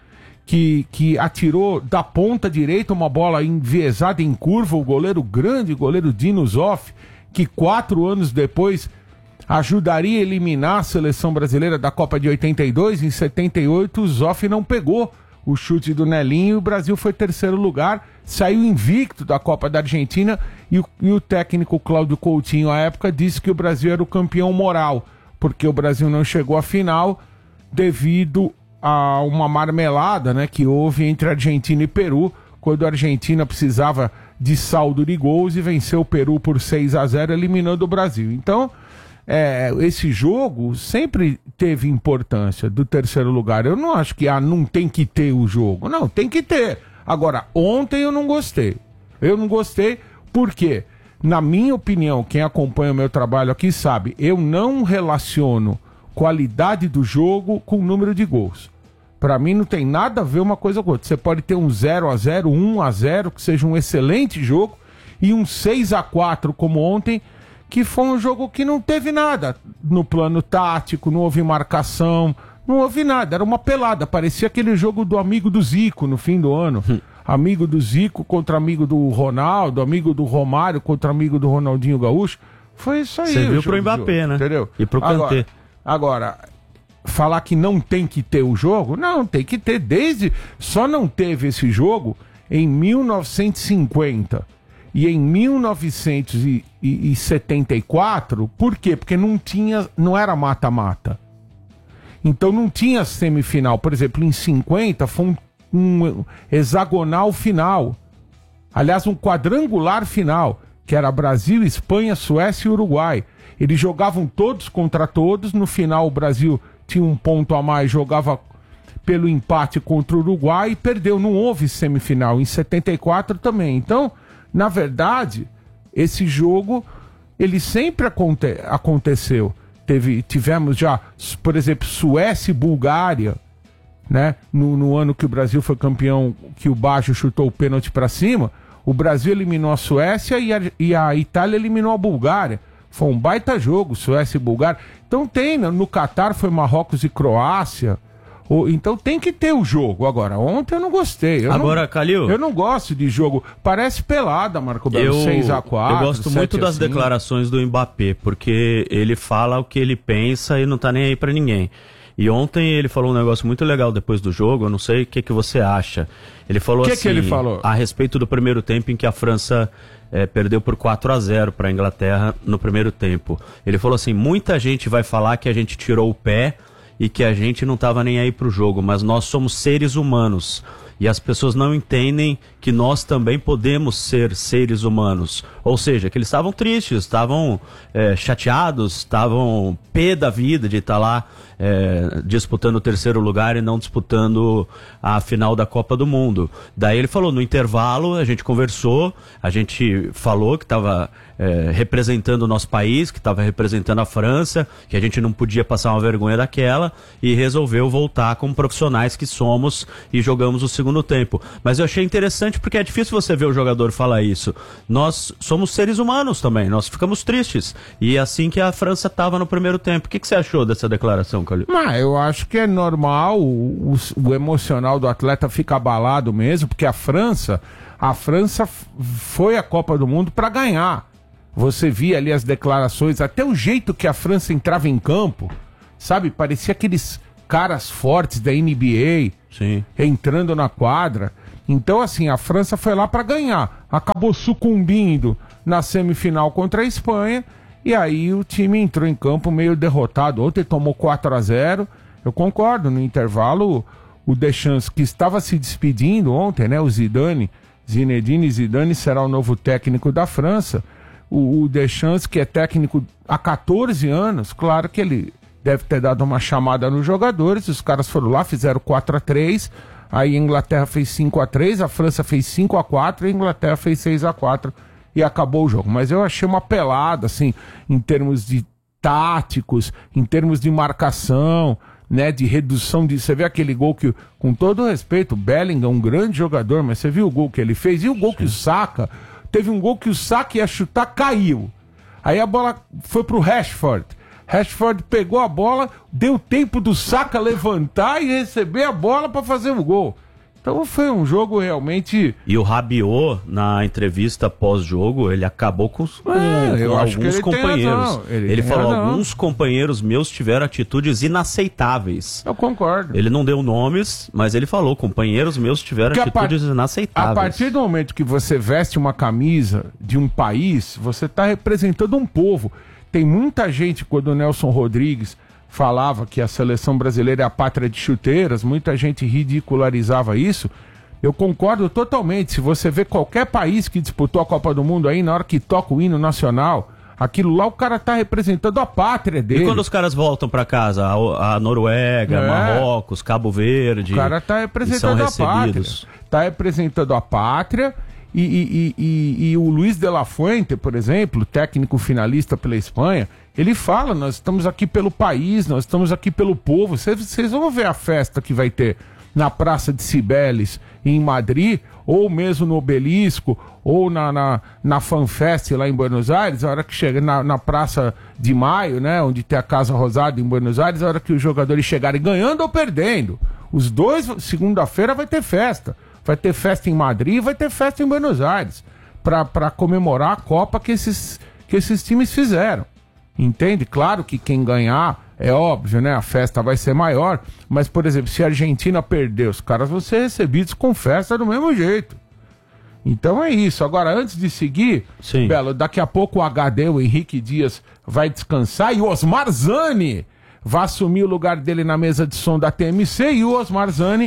que, que atirou da ponta direita uma bola enviesada em curva, o goleiro grande, o goleiro Dino Zoff, que quatro anos depois ajudaria a eliminar a seleção brasileira da Copa de oitenta e dois. Em setenta e oito o Zoff não pegou o chute do Nelinho e o Brasil foi terceiro lugar, saiu invicto da Copa da Argentina e o, e o técnico Cláudio Coutinho à época disse que o Brasil era o campeão moral, porque o Brasil não chegou à final devido a uma marmelada, né, que houve entre Argentina e Peru, quando a Argentina precisava de saldo de gols e venceu o Peru por seis a zero, eliminando o Brasil. Então, É, esse jogo sempre teve importância do terceiro lugar. Eu não acho que ah, não tem que ter o jogo. Não, tem que ter. Agora, ontem eu não gostei. Eu não gostei porque, na minha opinião, quem acompanha o meu trabalho aqui sabe, eu não relaciono qualidade do jogo com o número de gols. Pra mim não tem nada a ver uma coisa com outra. Você pode ter um zero a zero, um a zero, que seja um excelente jogo, e um seis a quatro como ontem, que foi um jogo que não teve nada no plano tático, não houve marcação, não houve nada, era uma pelada, parecia aquele jogo do amigo do Zico no fim do ano, hum. amigo do Zico contra amigo do Ronaldo, amigo do Romário contra amigo do Ronaldinho Gaúcho, foi isso aí. Você viu pro Mbappé, né? Entendeu? E pro Kanté. Agora, agora, falar que não tem que ter o jogo, não, tem que ter, desde, só não teve esse jogo em mil novecentos e cinquenta, e em mil novecentos e setenta e quatro, por quê? Porque não tinha, não era mata-mata. Então não tinha semifinal. Por exemplo, em cinquenta foi um, um hexagonal final. Aliás, um quadrangular final, que era Brasil, Espanha, Suécia e Uruguai. Eles jogavam todos contra todos. No final o Brasil tinha um ponto a mais, jogava pelo empate contra o Uruguai e perdeu. Não houve semifinal. Em setenta e quatro também. Então, na verdade, esse jogo, ele sempre aconte- aconteceu. Teve, tivemos já, por exemplo, Suécia e Bulgária, né? No, no ano que o Brasil foi campeão, que o Baggio chutou o pênalti para cima, o Brasil eliminou a Suécia e a, e a Itália eliminou a Bulgária. Foi um baita jogo, Suécia e Bulgária. Então tem, no Catar foi Marrocos e Croácia. Então tem que ter o jogo. Agora, ontem eu não gostei. Eu Agora, não, Calil, eu não gosto de jogo. Parece pelada, Marco Belo, seis a quatro. Eu gosto muito das declarações do Mbappé, porque ele fala o que ele pensa e não tá nem aí pra ninguém. E ontem ele falou um negócio muito legal depois do jogo, eu não sei o que, que você acha. Ele falou que assim, que ele falou? A respeito do primeiro tempo em que a França é, perdeu por quatro a zero para a Inglaterra no primeiro tempo. Ele falou assim, muita gente vai falar que a gente tirou o pé e que a gente não estava nem aí pro jogo, mas nós somos seres humanos e as pessoas não entendem que nós também podemos ser seres humanos. Ou seja, que eles estavam tristes, estavam é, chateados, estavam pé da vida de estar lá é, disputando o terceiro lugar e não disputando a final da Copa do Mundo. Daí ele falou, no intervalo, a gente conversou, a gente falou que estava é, representando o nosso país, que estava representando a França, que a gente não podia passar uma vergonha daquela, e resolveu voltar como profissionais que somos e jogamos o segundo tempo. Mas eu achei interessante porque é difícil você ver o jogador falar isso. Nós somos seres humanos também, nós ficamos tristes. E é assim que a França estava no primeiro tempo. O que, que você achou dessa declaração, Calil? Ah, eu acho que é normal, o, o, o emocional do atleta fica abalado mesmo, porque a França, a França foi à Copa do Mundo para ganhar. Você via ali as declarações, até o jeito que a França entrava em campo, sabe? Parecia aqueles caras fortes da N B A, sim, entrando na quadra. Então, assim, a França foi lá para ganhar. Acabou sucumbindo na semifinal contra a Espanha. E aí o time entrou em campo meio derrotado. Ontem tomou quatro a zero. Eu concordo, no intervalo, o Deschamps, que estava se despedindo ontem, né? O Zidane, Zinedine Zidane será o novo técnico da França. O, o Deschamps, que é técnico há catorze anos, claro que ele deve ter dado uma chamada nos jogadores. Os caras foram lá, fizeram quatro a três. Aí a Inglaterra fez cinco a três, a França fez cinco a quatro e a Inglaterra fez seis a quatro e acabou o jogo. Mas eu achei uma pelada, assim, em termos de táticos, em termos de marcação, né, de redução de... Você vê aquele gol que, com todo respeito, o Bellingham, um grande jogador, mas você viu o gol que ele fez? E o gol que o Saka... Teve um gol que o Saka ia chutar, caiu. Aí a bola foi pro Rashford. Rashford pegou a bola, deu tempo do Saka levantar e receber a bola para fazer o gol. Então foi um jogo realmente... E o Rabiot, na entrevista pós-jogo, ele acabou com, os, com, é, com alguns companheiros. Ele, ele falou, razão. alguns companheiros meus tiveram atitudes inaceitáveis. Eu concordo. Ele não deu nomes, mas ele falou, companheiros meus tiveram Porque atitudes a par... inaceitáveis. A partir do momento que você veste uma camisa de um país, você está representando um povo. Tem muita gente, quando o Nelson Rodrigues falava que a seleção brasileira é a pátria de chuteiras, muita gente ridicularizava isso. Eu concordo totalmente. Se você vê qualquer país que disputou a Copa do Mundo aí, na hora que toca o hino nacional, aquilo lá o cara tá representando a pátria dele. E quando os caras voltam para casa, a, a Noruega, é. Marrocos, Cabo Verde, o cara tá representando a pátria. Tá representando a pátria. E, e, e, e, e o Luiz de la Fuente, por exemplo, técnico finalista pela Espanha, ele fala, nós estamos aqui pelo país, nós estamos aqui pelo povo. Vocês vão ver a festa que vai ter na Praça de Cibeles, em Madrid, ou mesmo no Obelisco, ou na, na, na FanFest lá em Buenos Aires, a hora que chega na, na Praça de Maio, né, onde tem a Casa Rosada em Buenos Aires, a hora que os jogadores chegarem ganhando ou perdendo. Os dois, segunda-feira vai ter festa. Vai ter festa em Madrid, vai ter festa em Buenos Aires, para comemorar a Copa que esses, que esses times fizeram. Entende? Claro que quem ganhar, é óbvio, né? A festa vai ser maior, mas, por exemplo, se a Argentina perder, os caras vão ser recebidos com festa do mesmo jeito. Então é isso. Agora, antes de seguir, Sim. Belo, daqui a pouco o H D, o Henrique Dias, vai descansar e o Osmar Zani vai assumir o lugar dele na mesa de som da T M C, e o Osmar Zani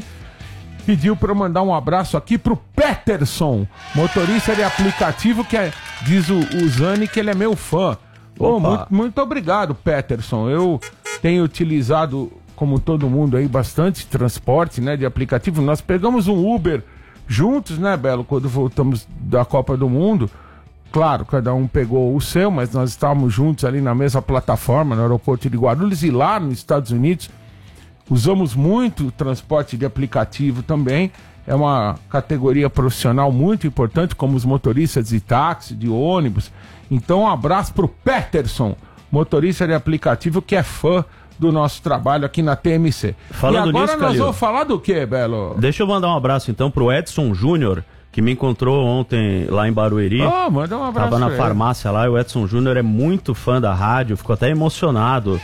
pediu para eu mandar um abraço aqui pro Peterson, motorista de aplicativo, que é, diz o, o Zani que ele é meu fã. Oh, muito, muito obrigado, Peterson. Eu tenho utilizado, como todo mundo aí, bastante transporte, né, de aplicativo. Nós pegamos um Uber juntos, né, Belo, quando voltamos da Copa do Mundo. Claro, cada um pegou o seu, mas nós estávamos juntos ali na mesma plataforma, no aeroporto de Guarulhos, e lá nos Estados Unidos usamos muito transporte de aplicativo também. É uma categoria profissional muito importante, como os motoristas de táxi, de ônibus. Então, um abraço pro Peterson, motorista de aplicativo, que é fã do nosso trabalho aqui na T M C. Falando e agora nisso, nós Calil, vamos falar do quê, Belo? Deixa eu mandar um abraço então pro Edson Júnior, que me encontrou ontem lá em Barueri. Oh, manda um abraço. Tava na pra farmácia lá, e o Edson Júnior é muito fã da rádio, ficou até emocionado.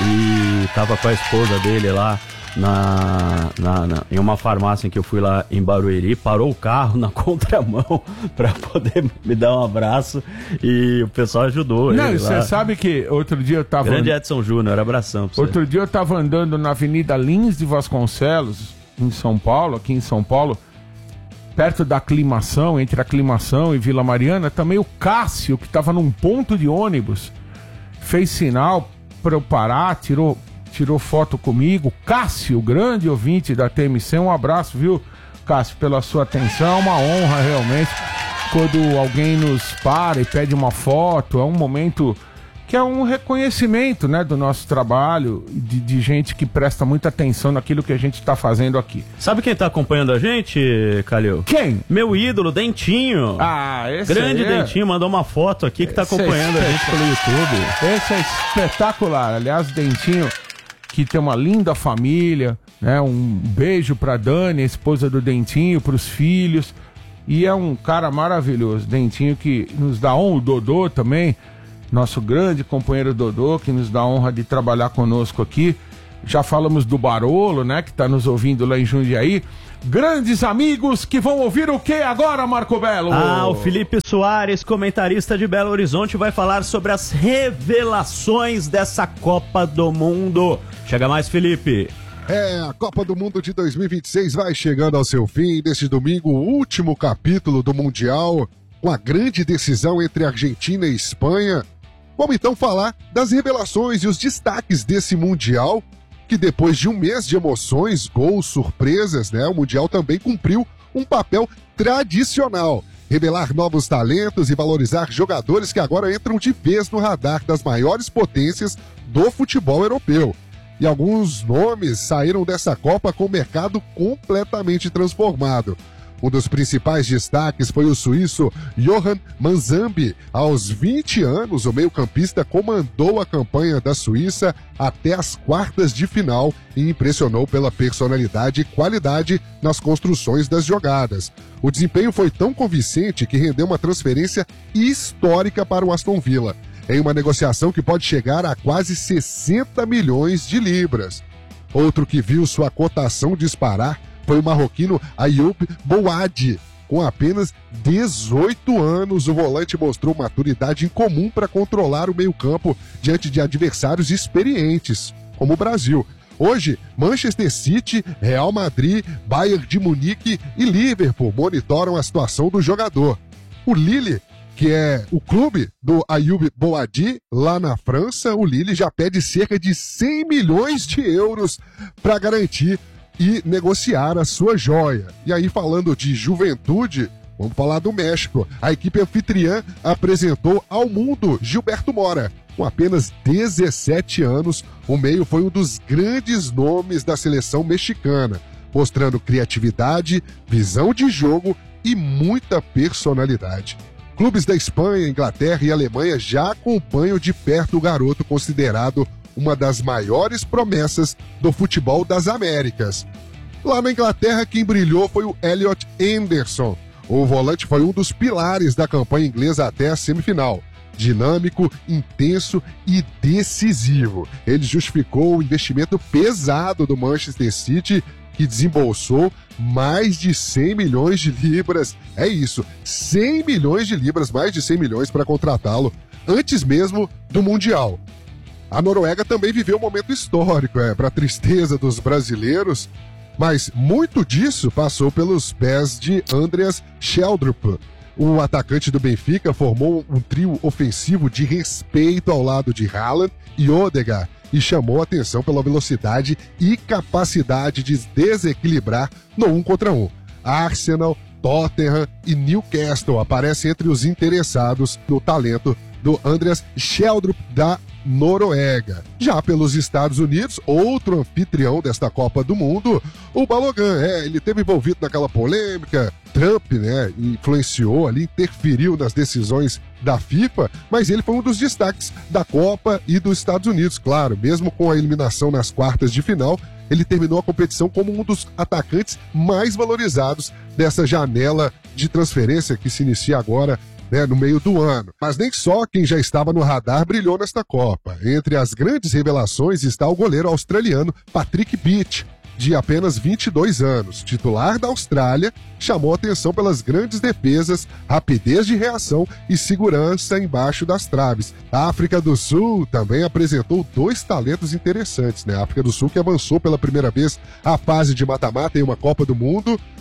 E tava com a esposa dele lá na, na, na, em uma farmácia em que eu fui lá em Barueri, parou o carro na contramão pra poder me dar um abraço, e o pessoal ajudou. Não, ele você lá. sabe que outro dia eu tava... Grande Edson Júnior, abração pra você. Outro dia eu tava andando na Avenida Lins de Vasconcelos, em São Paulo, aqui em São Paulo, perto da aclimação, entre a aclimação e Vila Mariana, também o Cássio, que estava num ponto de ônibus, fez sinal para eu parar, tirou, tirou foto comigo. Cássio, grande ouvinte da T M C, um abraço, viu, Cássio, pela sua atenção. Uma honra realmente quando alguém nos para e pede uma foto. É um momento que é um reconhecimento, né, do nosso trabalho, de, de gente que presta muita atenção naquilo que a gente está fazendo aqui. Sabe quem tá acompanhando a gente, Calil? Quem? Meu ídolo, Dentinho. Ah, esse Grande aí é... Dentinho, mandou uma foto aqui que tá esse acompanhando é a gente pelo YouTube. Esse é espetacular. Aliás, Dentinho, que tem uma linda família, né? Um beijo pra Dani, a esposa do Dentinho, pros filhos. E é um cara maravilhoso. Dentinho que nos dá honra, o Dodô também, nosso grande companheiro Dodô, que nos dá a honra de trabalhar conosco aqui. Já falamos do Barolo, né, que tá nos ouvindo lá em Jundiaí. Grandes amigos que vão ouvir o que agora, Marco Belo? Ah, o Felipe Soares, comentarista de Belo Horizonte, vai falar sobre as revelações dessa Copa do Mundo. Chega mais, Felipe. É, a Copa do Mundo de dois mil e vinte e seis vai chegando ao seu fim. Neste domingo, o último capítulo do Mundial, com a grande decisão entre Argentina e Espanha. Vamos então falar das revelações e os destaques desse Mundial, que depois de um mês de emoções, gols, surpresas, né, o Mundial também cumpriu um papel tradicional. Revelar novos talentos e valorizar jogadores que agora entram de vez no radar das maiores potências do futebol europeu. E alguns nomes saíram dessa Copa com o mercado completamente transformado. Um dos principais destaques foi o suíço Johan Manzambi. Aos vinte anos, o meio-campista comandou a campanha da Suíça até as quartas de final e impressionou pela personalidade e qualidade nas construções das jogadas. O desempenho foi tão convincente que rendeu uma transferência histórica para o Aston Villa, em uma negociação que pode chegar a quase sessenta milhões de libras. Outro que viu sua cotação disparar foi o marroquino Ayoub Boadi. Com apenas dezoito anos, o volante mostrou maturidade incomum para controlar o meio-campo diante de adversários experientes, como o Brasil. Hoje, Manchester City, Real Madrid, Bayern de Munique e Liverpool monitoram a situação do jogador. O Lille, que é o clube do Ayoub Boadi, lá na França, o Lille já pede cerca de cem milhões de euros para garantir e negociar a sua joia. E aí, falando de juventude, vamos falar do México. A equipe anfitriã apresentou ao mundo Gilberto Mora. Com apenas dezessete anos, o meio foi um dos grandes nomes da seleção mexicana, mostrando criatividade, visão de jogo e muita personalidade. Clubes da Espanha, Inglaterra e Alemanha já acompanham de perto o garoto considerado uma das maiores promessas do futebol das Américas. Lá na Inglaterra, quem brilhou foi o Elliot Anderson. O volante foi um dos pilares da campanha inglesa até a semifinal. Dinâmico, intenso e decisivo. Ele justificou o investimento pesado do Manchester City, que desembolsou mais de cem milhões de libras. É isso, cem milhões de libras, mais de cem milhões para contratá-lo, antes mesmo do Mundial. A Noruega também viveu um momento histórico, é, para a tristeza dos brasileiros, mas muito disso passou pelos pés de Andreas Schjelderup. O atacante do Benfica formou um trio ofensivo de respeito ao lado de Haaland e Odegaard e chamou a atenção pela velocidade e capacidade de desequilibrar no um contra um. Arsenal, Tottenham e Newcastle aparecem entre os interessados no talento do Andreas Schjelderup da Noruega. Já pelos Estados Unidos, outro anfitrião desta Copa do Mundo, o Balogun, é, ele teve envolvido naquela polêmica, Trump, né, influenciou ali, interferiu nas decisões da FIFA, mas ele foi um dos destaques da Copa e dos Estados Unidos, claro, mesmo com a eliminação nas quartas de final, ele terminou a competição como um dos atacantes mais valorizados dessa janela de transferência que se inicia agora, né, no meio do ano. Mas nem só quem já estava no radar brilhou nesta Copa. Entre as grandes revelações está o goleiro australiano Patrick Beach, de apenas vinte e dois anos, titular da Austrália, chamou atenção pelas grandes defesas, rapidez de reação e segurança embaixo das traves. A África do Sul também apresentou dois talentos interessantes, né? A África do Sul que avançou pela primeira vez à fase de mata-mata em uma Copa do Mundo,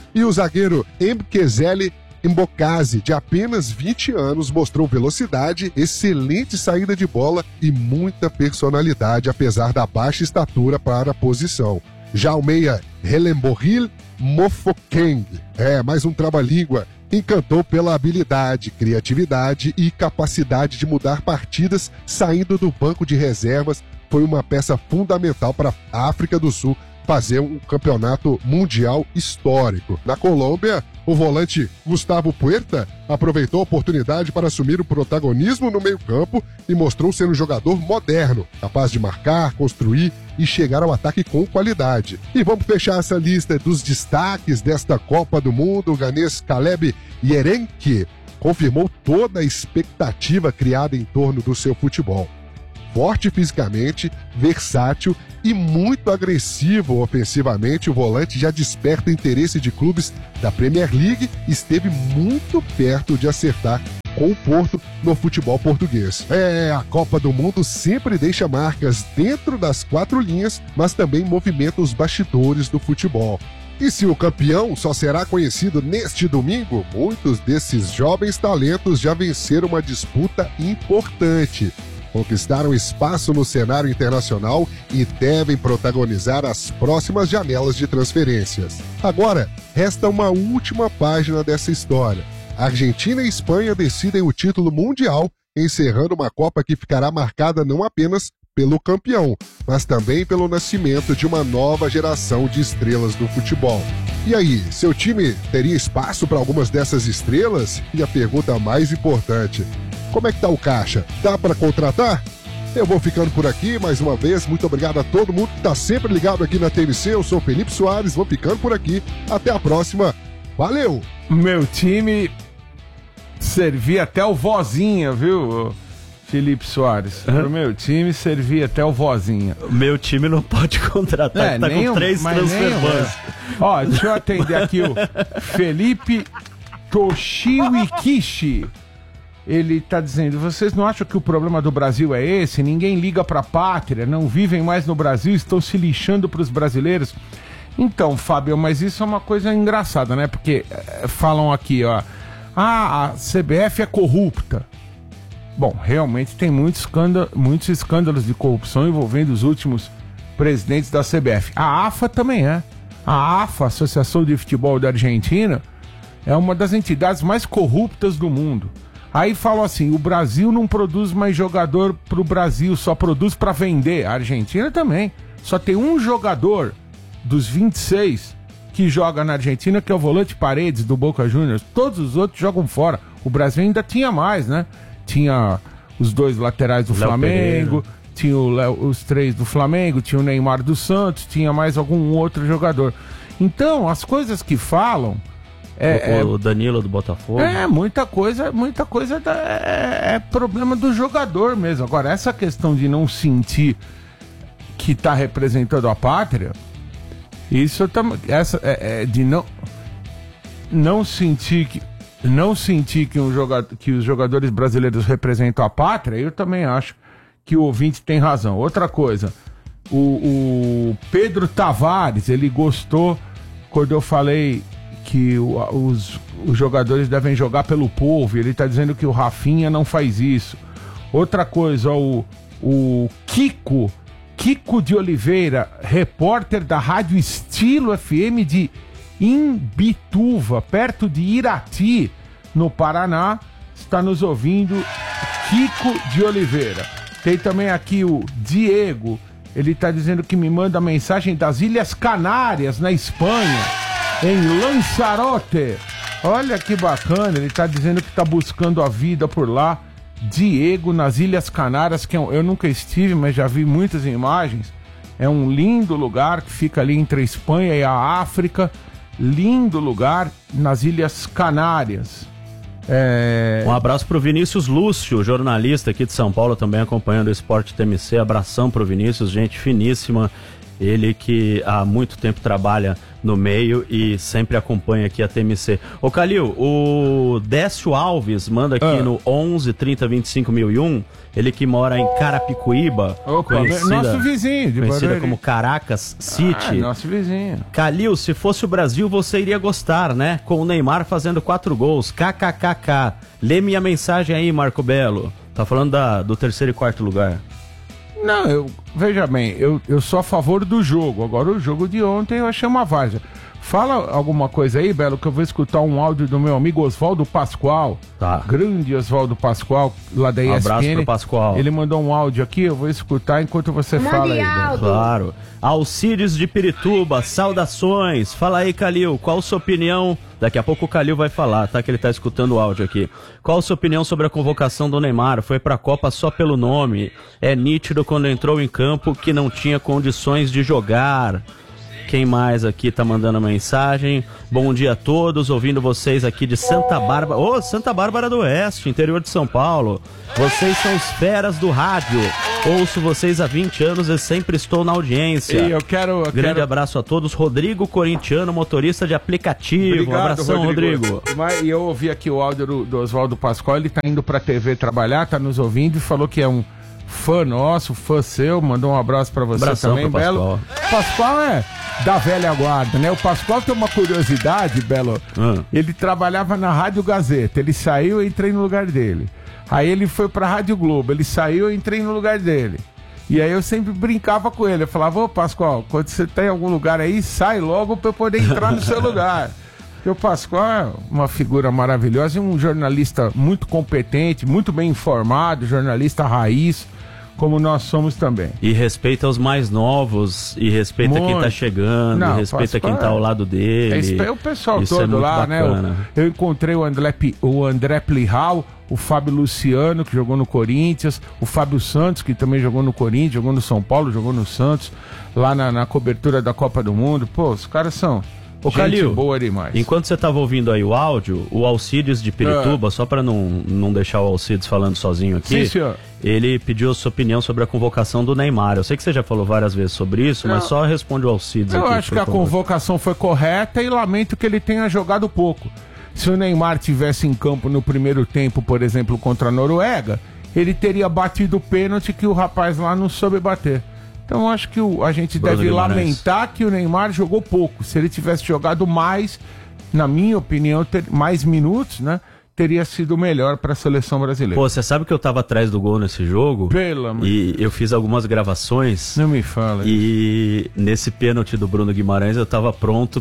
E o zagueiro Mkezele Mbokazi, de apenas vinte anos, mostrou velocidade, excelente saída de bola e muita personalidade, apesar da baixa estatura para a posição. Já o meia Helemboril Mofokeng, é, mais um trava-língua, encantou pela habilidade, criatividade e capacidade de mudar partidas saindo do banco de reservas. Foi uma peça fundamental para a África do Sul fazer um campeonato mundial histórico. Na Colômbia, o volante Gustavo Puerta aproveitou a oportunidade para assumir o protagonismo no meio-campo e mostrou ser um jogador moderno, capaz de marcar, construir e chegar ao ataque com qualidade. E vamos fechar essa lista dos destaques desta Copa do Mundo. O ganês Caleb Yerenki confirmou toda a expectativa criada em torno do seu futebol. Forte fisicamente, versátil e muito agressivo ofensivamente, o volante já desperta o interesse de clubes da Premier League e esteve muito perto de acertar com o Porto no futebol português. É, a Copa do Mundo sempre deixa marcas dentro das quatro linhas, mas também movimenta os bastidores do futebol. E se o campeão só será conhecido neste domingo, muitos desses jovens talentos já venceram uma disputa importante. Conquistaram espaço no cenário internacional e devem protagonizar as próximas janelas de transferências. Agora, resta uma última página dessa história. Argentina e Espanha decidem o título mundial, encerrando uma Copa que ficará marcada não apenas pelo campeão, mas também pelo nascimento de uma nova geração de estrelas do futebol. E aí, seu time teria espaço para algumas dessas estrelas? E a pergunta mais importante: como é que tá o caixa? Dá para contratar? Eu vou ficando por aqui, mais uma vez, muito obrigado a todo mundo que está sempre ligado aqui na T M C. Eu sou o Felipe Soares, vou ficando por aqui. Até a próxima. Valeu! Meu time servia até o vozinha, viu, Felipe Soares? Uhum. Pro meu time servia até o vozinha. Meu time não pode contratar, é, tá com três transferências. Ó, deixa eu atender aqui o Felipe Toshiwikishi. Ele tá dizendo: vocês não acham que o problema do Brasil é esse? Ninguém liga pra pátria, não vivem mais no Brasil, estão se lixando pros brasileiros. Então, Fábio, mas isso é uma coisa engraçada, né? Porque é, falam aqui, ó, ah, a C B F é corrupta. Bom, realmente tem muitos escândalos, muitos escândalos de corrupção envolvendo os últimos presidentes da C B F. A AFA também é. A AFA, Associação de Futebol da Argentina, é uma das entidades mais corruptas do mundo. Aí falam assim: o Brasil não produz mais jogador pro Brasil, só produz pra vender. A Argentina também. Só tem um jogador dos vinte e seis que joga na Argentina, que é o volante Paredes, do Boca Juniors. Todos os outros jogam fora. O Brasil ainda tinha mais, né? Tinha os dois laterais do Léo Flamengo, Pereira. Tinha o Léo, os três do Flamengo, tinha o Neymar do Santos, tinha mais algum outro jogador. Então, as coisas que falam... É, o Danilo do Botafogo. É, muita coisa, muita coisa da, é, é problema do jogador mesmo. Agora, essa questão de não sentir que tá representando a pátria, isso tá, essa, é, é de não, não sentir que não sentir que, um jogador, que os jogadores brasileiros representam a pátria, eu também acho que o ouvinte tem razão. Outra coisa, o, o Pedro Tavares, ele gostou quando eu falei que o, os, os jogadores devem jogar pelo povo, ele tá dizendo que o Rafinha não faz isso. Outra coisa, o, o Kiko, Kiko de Oliveira, repórter da Rádio Estilo F M de Imbituva, perto de Irati, no Paraná, está nos ouvindo. Kiko de Oliveira. Tem também aqui o Diego, ele tá dizendo que me manda mensagem das Ilhas Canárias, na Espanha, em Lanzarote. Olha que bacana, ele tá dizendo que tá buscando a vida por lá. Diego, nas Ilhas Canárias, que eu nunca estive, mas já vi muitas imagens. É um lindo lugar que fica ali entre a Espanha e a África. Lindo lugar nas Ilhas Canárias. É... Um abraço pro Vinícius Lúcio, jornalista aqui de São Paulo, também acompanhando o Esporte T M C. Abração pro Vinícius, gente finíssima. Ele que há muito tempo trabalha no meio e sempre acompanha aqui a T M C. Ô Calil, o Décio Alves manda aqui ah. no onze trinta vinte e cinco mil e um, ele que mora em Carapicuíba, Opa, conhecida, nosso vizinho, de conhecida Barueri. como Caracas City. Ah, nosso vizinho. Calil, se fosse o Brasil, você iria gostar, né? Com o Neymar fazendo quatro gols. KKKK. Lê minha mensagem aí, Marco Belo. Tá falando da, do terceiro e quarto lugar. Não, eu, veja bem, eu, eu sou a favor do jogo. Agora, o jogo de ontem eu achei uma várzea. Fala alguma coisa aí, Belo, que eu vou escutar um áudio do meu amigo Oswaldo Pascoal. Tá. Grande Oswaldo Pascoal, lá da E S P N. Um abraço pro Pascoal. Ele mandou um áudio aqui, eu vou escutar enquanto você Mande fala aí, Belo. Claro. Alcides de Pirituba, saudações. Fala aí, Calil, qual a sua opinião? Daqui a pouco o Calil vai falar, tá? Que ele tá escutando o áudio aqui. Qual a sua opinião sobre a convocação do Neymar? Foi pra Copa só pelo nome. É nítido quando entrou em campo que não tinha condições de jogar. Quem mais aqui tá mandando mensagem? Bom dia a todos, ouvindo vocês aqui de Santa Bárbara. Ô, oh, Santa Bárbara do Oeste, interior de São Paulo. Vocês são os feras do rádio. Ouço vocês há vinte anos e sempre estou na audiência. E eu quero... Eu Grande quero... abraço a todos. Rodrigo Corintiano, motorista de aplicativo. Obrigado, um abração, Rodrigo. Rodrigo. Mas, e eu ouvi aqui o áudio do, do Oswaldo Pascoal, ele tá indo pra T V trabalhar, tá nos ouvindo e falou que é um fã nosso, fã seu, mandou um abraço pra você Abração também, pro Belo. Pascoal é da velha guarda, né? O Pascoal tem uma curiosidade, Belo. Hum. Ele trabalhava na Rádio Gazeta, ele saiu, eu entrei no lugar dele. Aí ele foi pra Rádio Globo, ele saiu, eu entrei no lugar dele. E aí eu sempre brincava com ele, eu falava, ô Pascoal, quando você tá em algum lugar aí, sai logo pra eu poder entrar no seu lugar. Porque o Pascoal é uma figura maravilhosa e um jornalista muito competente, muito bem informado, jornalista raiz, como nós somos também. E respeita os mais novos, e respeita Muito. quem tá chegando, Não, e respeita Pascoal quem tá ao lado dele. É o pessoal Isso todo é muito lá, bacana. né? Eu, eu encontrei o André, Pi- o André Plihal, o Fábio Luciano, que jogou no Corinthians, o Fábio Santos, que também jogou no Corinthians, jogou no São Paulo, jogou no Santos, lá na, na cobertura da Copa do Mundo. Pô, os caras são... Ô, gente Calil, boa demais. Enquanto você tava ouvindo aí o áudio, o Alcides de Pirituba, ah. só para não, não deixar o Alcides falando sozinho aqui, Sim, senhor. Ele pediu a sua opinião sobre a convocação do Neymar. Eu sei que você já falou várias vezes sobre isso, não. mas só responde o Alcides Eu aqui. Eu acho que a favor. convocação foi correta e lamento que ele tenha jogado pouco. Se o Neymar tivesse em campo no primeiro tempo, por exemplo, contra a Noruega, ele teria batido o pênalti que o rapaz lá não soube bater. Então acho que o, a gente Bruno deve Guimarães. lamentar que o Neymar jogou pouco. Se ele tivesse jogado mais, na minha opinião, ter, mais minutos, né? Teria sido melhor para a seleção brasileira. Pô, você sabe que eu tava atrás do gol nesse jogo? Pelo amor. E eu fiz algumas gravações. Não me fala. E nesse pênalti do Bruno Guimarães eu tava pronto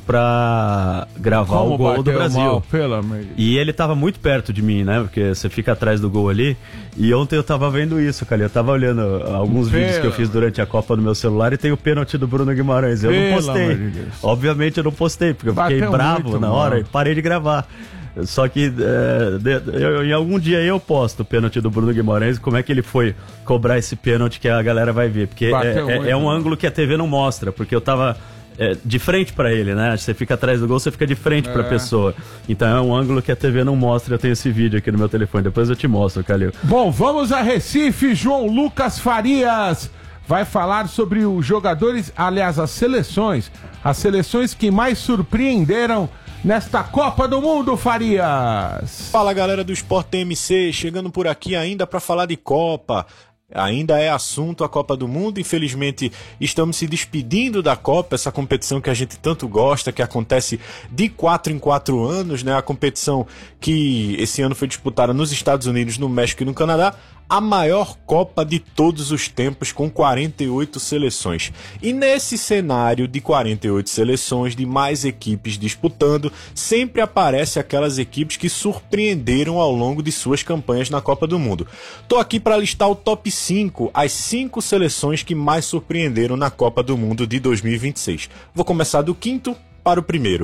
pra gravar Como o gol do Brasil. Mal, pelo amor. E ele tava muito perto de mim, né? Porque você fica atrás do gol ali. E ontem eu tava vendo isso, cara. Eu tava olhando alguns pelo. vídeos que eu fiz durante a Copa no meu celular e tem o pênalti do Bruno Guimarães. Eu pelo não postei. De Obviamente eu não postei, porque eu Bateu fiquei bravo na hora mal. e parei de gravar. Só que é, de, eu, em algum dia eu posto o pênalti do Bruno Guimarães, como é que ele foi cobrar esse pênalti que a galera vai ver. Porque é, é, é um ângulo que a T V não mostra, porque eu tava é, de frente pra ele, né? Você fica atrás do gol, você fica de frente é. pra pessoa. Então é um ângulo que a T V não mostra. Eu tenho esse vídeo aqui no meu telefone, depois eu te mostro, Calil. Bom, vamos a Recife. João Lucas Farias vai falar sobre os jogadores, aliás, as seleções, as seleções que mais surpreenderam nesta Copa do Mundo, Farias. Fala, galera do Sport T M C, chegando por aqui ainda para falar de Copa. Ainda é assunto a Copa do Mundo, infelizmente estamos se despedindo da Copa, essa competição que a gente tanto gosta, que acontece de quatro em quatro anos, né? A competição que esse ano foi disputada nos Estados Unidos, no México e no Canadá, a maior Copa de todos os tempos, com quarenta e oito seleções. E nesse cenário de quarenta e oito seleções, de mais equipes disputando, sempre aparecem aquelas equipes que surpreenderam ao longo de suas campanhas na Copa do Mundo. Tô aqui para listar o top cinco, as cinco seleções que mais surpreenderam na Copa do Mundo de dois mil e vinte e seis. Vou começar do quinto para o primeiro.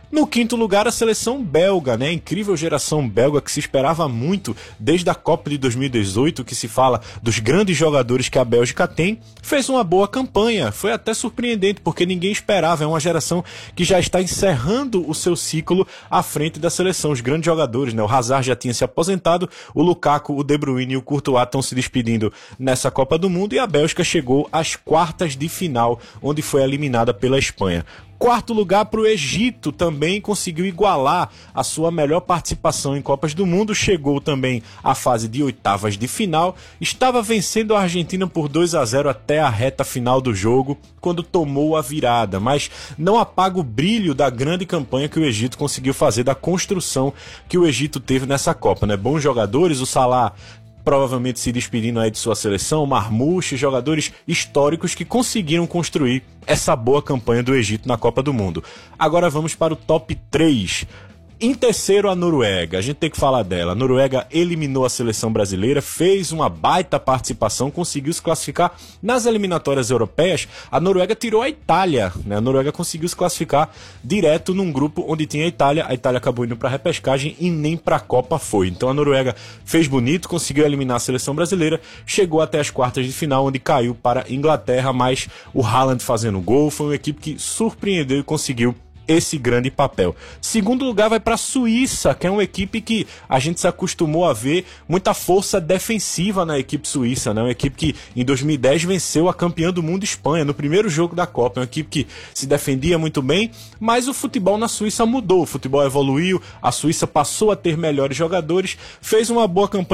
No quinto lugar, a seleção belga, né? A incrível geração belga que se esperava muito desde a Copa de dois mil e dezoito, que se fala dos grandes jogadores que a Bélgica tem, fez uma boa campanha. Foi até surpreendente, porque ninguém esperava. É uma geração que já está encerrando o seu ciclo à frente da seleção. Os grandes jogadores, né? O Hazard já tinha se aposentado, o Lukaku, o De Bruyne e o Courtois estão se despedindo nessa Copa do Mundo, e a Bélgica chegou às quartas de final, onde foi eliminada pela Espanha. Quarto lugar para o Egito, também conseguiu igualar a sua melhor participação em Copas do Mundo, chegou também à fase de oitavas de final, estava vencendo a Argentina por dois a zero até a reta final do jogo, quando tomou a virada, mas não apaga o brilho da grande campanha que o Egito conseguiu fazer, da construção que o Egito teve nessa Copa, né? Bons jogadores, o Salah provavelmente se despedindo aí de sua seleção, Marmouche, jogadores históricos que conseguiram construir essa boa campanha do Egito na Copa do Mundo. Agora vamos para o top três. Em terceiro, a Noruega. A gente tem que falar dela. A Noruega eliminou a seleção brasileira, fez uma baita participação, conseguiu se classificar nas eliminatórias europeias. A Noruega tirou a Itália, né? A Noruega conseguiu se classificar direto num grupo onde tinha a Itália. A Itália acabou indo para a repescagem e nem para a Copa foi. Então a Noruega fez bonito, conseguiu eliminar a seleção brasileira, chegou até as quartas de final, onde caiu para a Inglaterra, mas o Haaland fazendo gol. Foi uma equipe que surpreendeu e conseguiu esse grande papel. Segundo lugar vai para a Suíça, que é uma equipe que a gente se acostumou a ver muita força defensiva na equipe suíça, né? Uma equipe que em dois mil e dez venceu a campeã do mundo Espanha no primeiro jogo da Copa. Uma equipe que se defendia muito bem, mas o futebol na Suíça mudou, o futebol evoluiu, a Suíça passou a ter melhores jogadores, fez uma boa campanha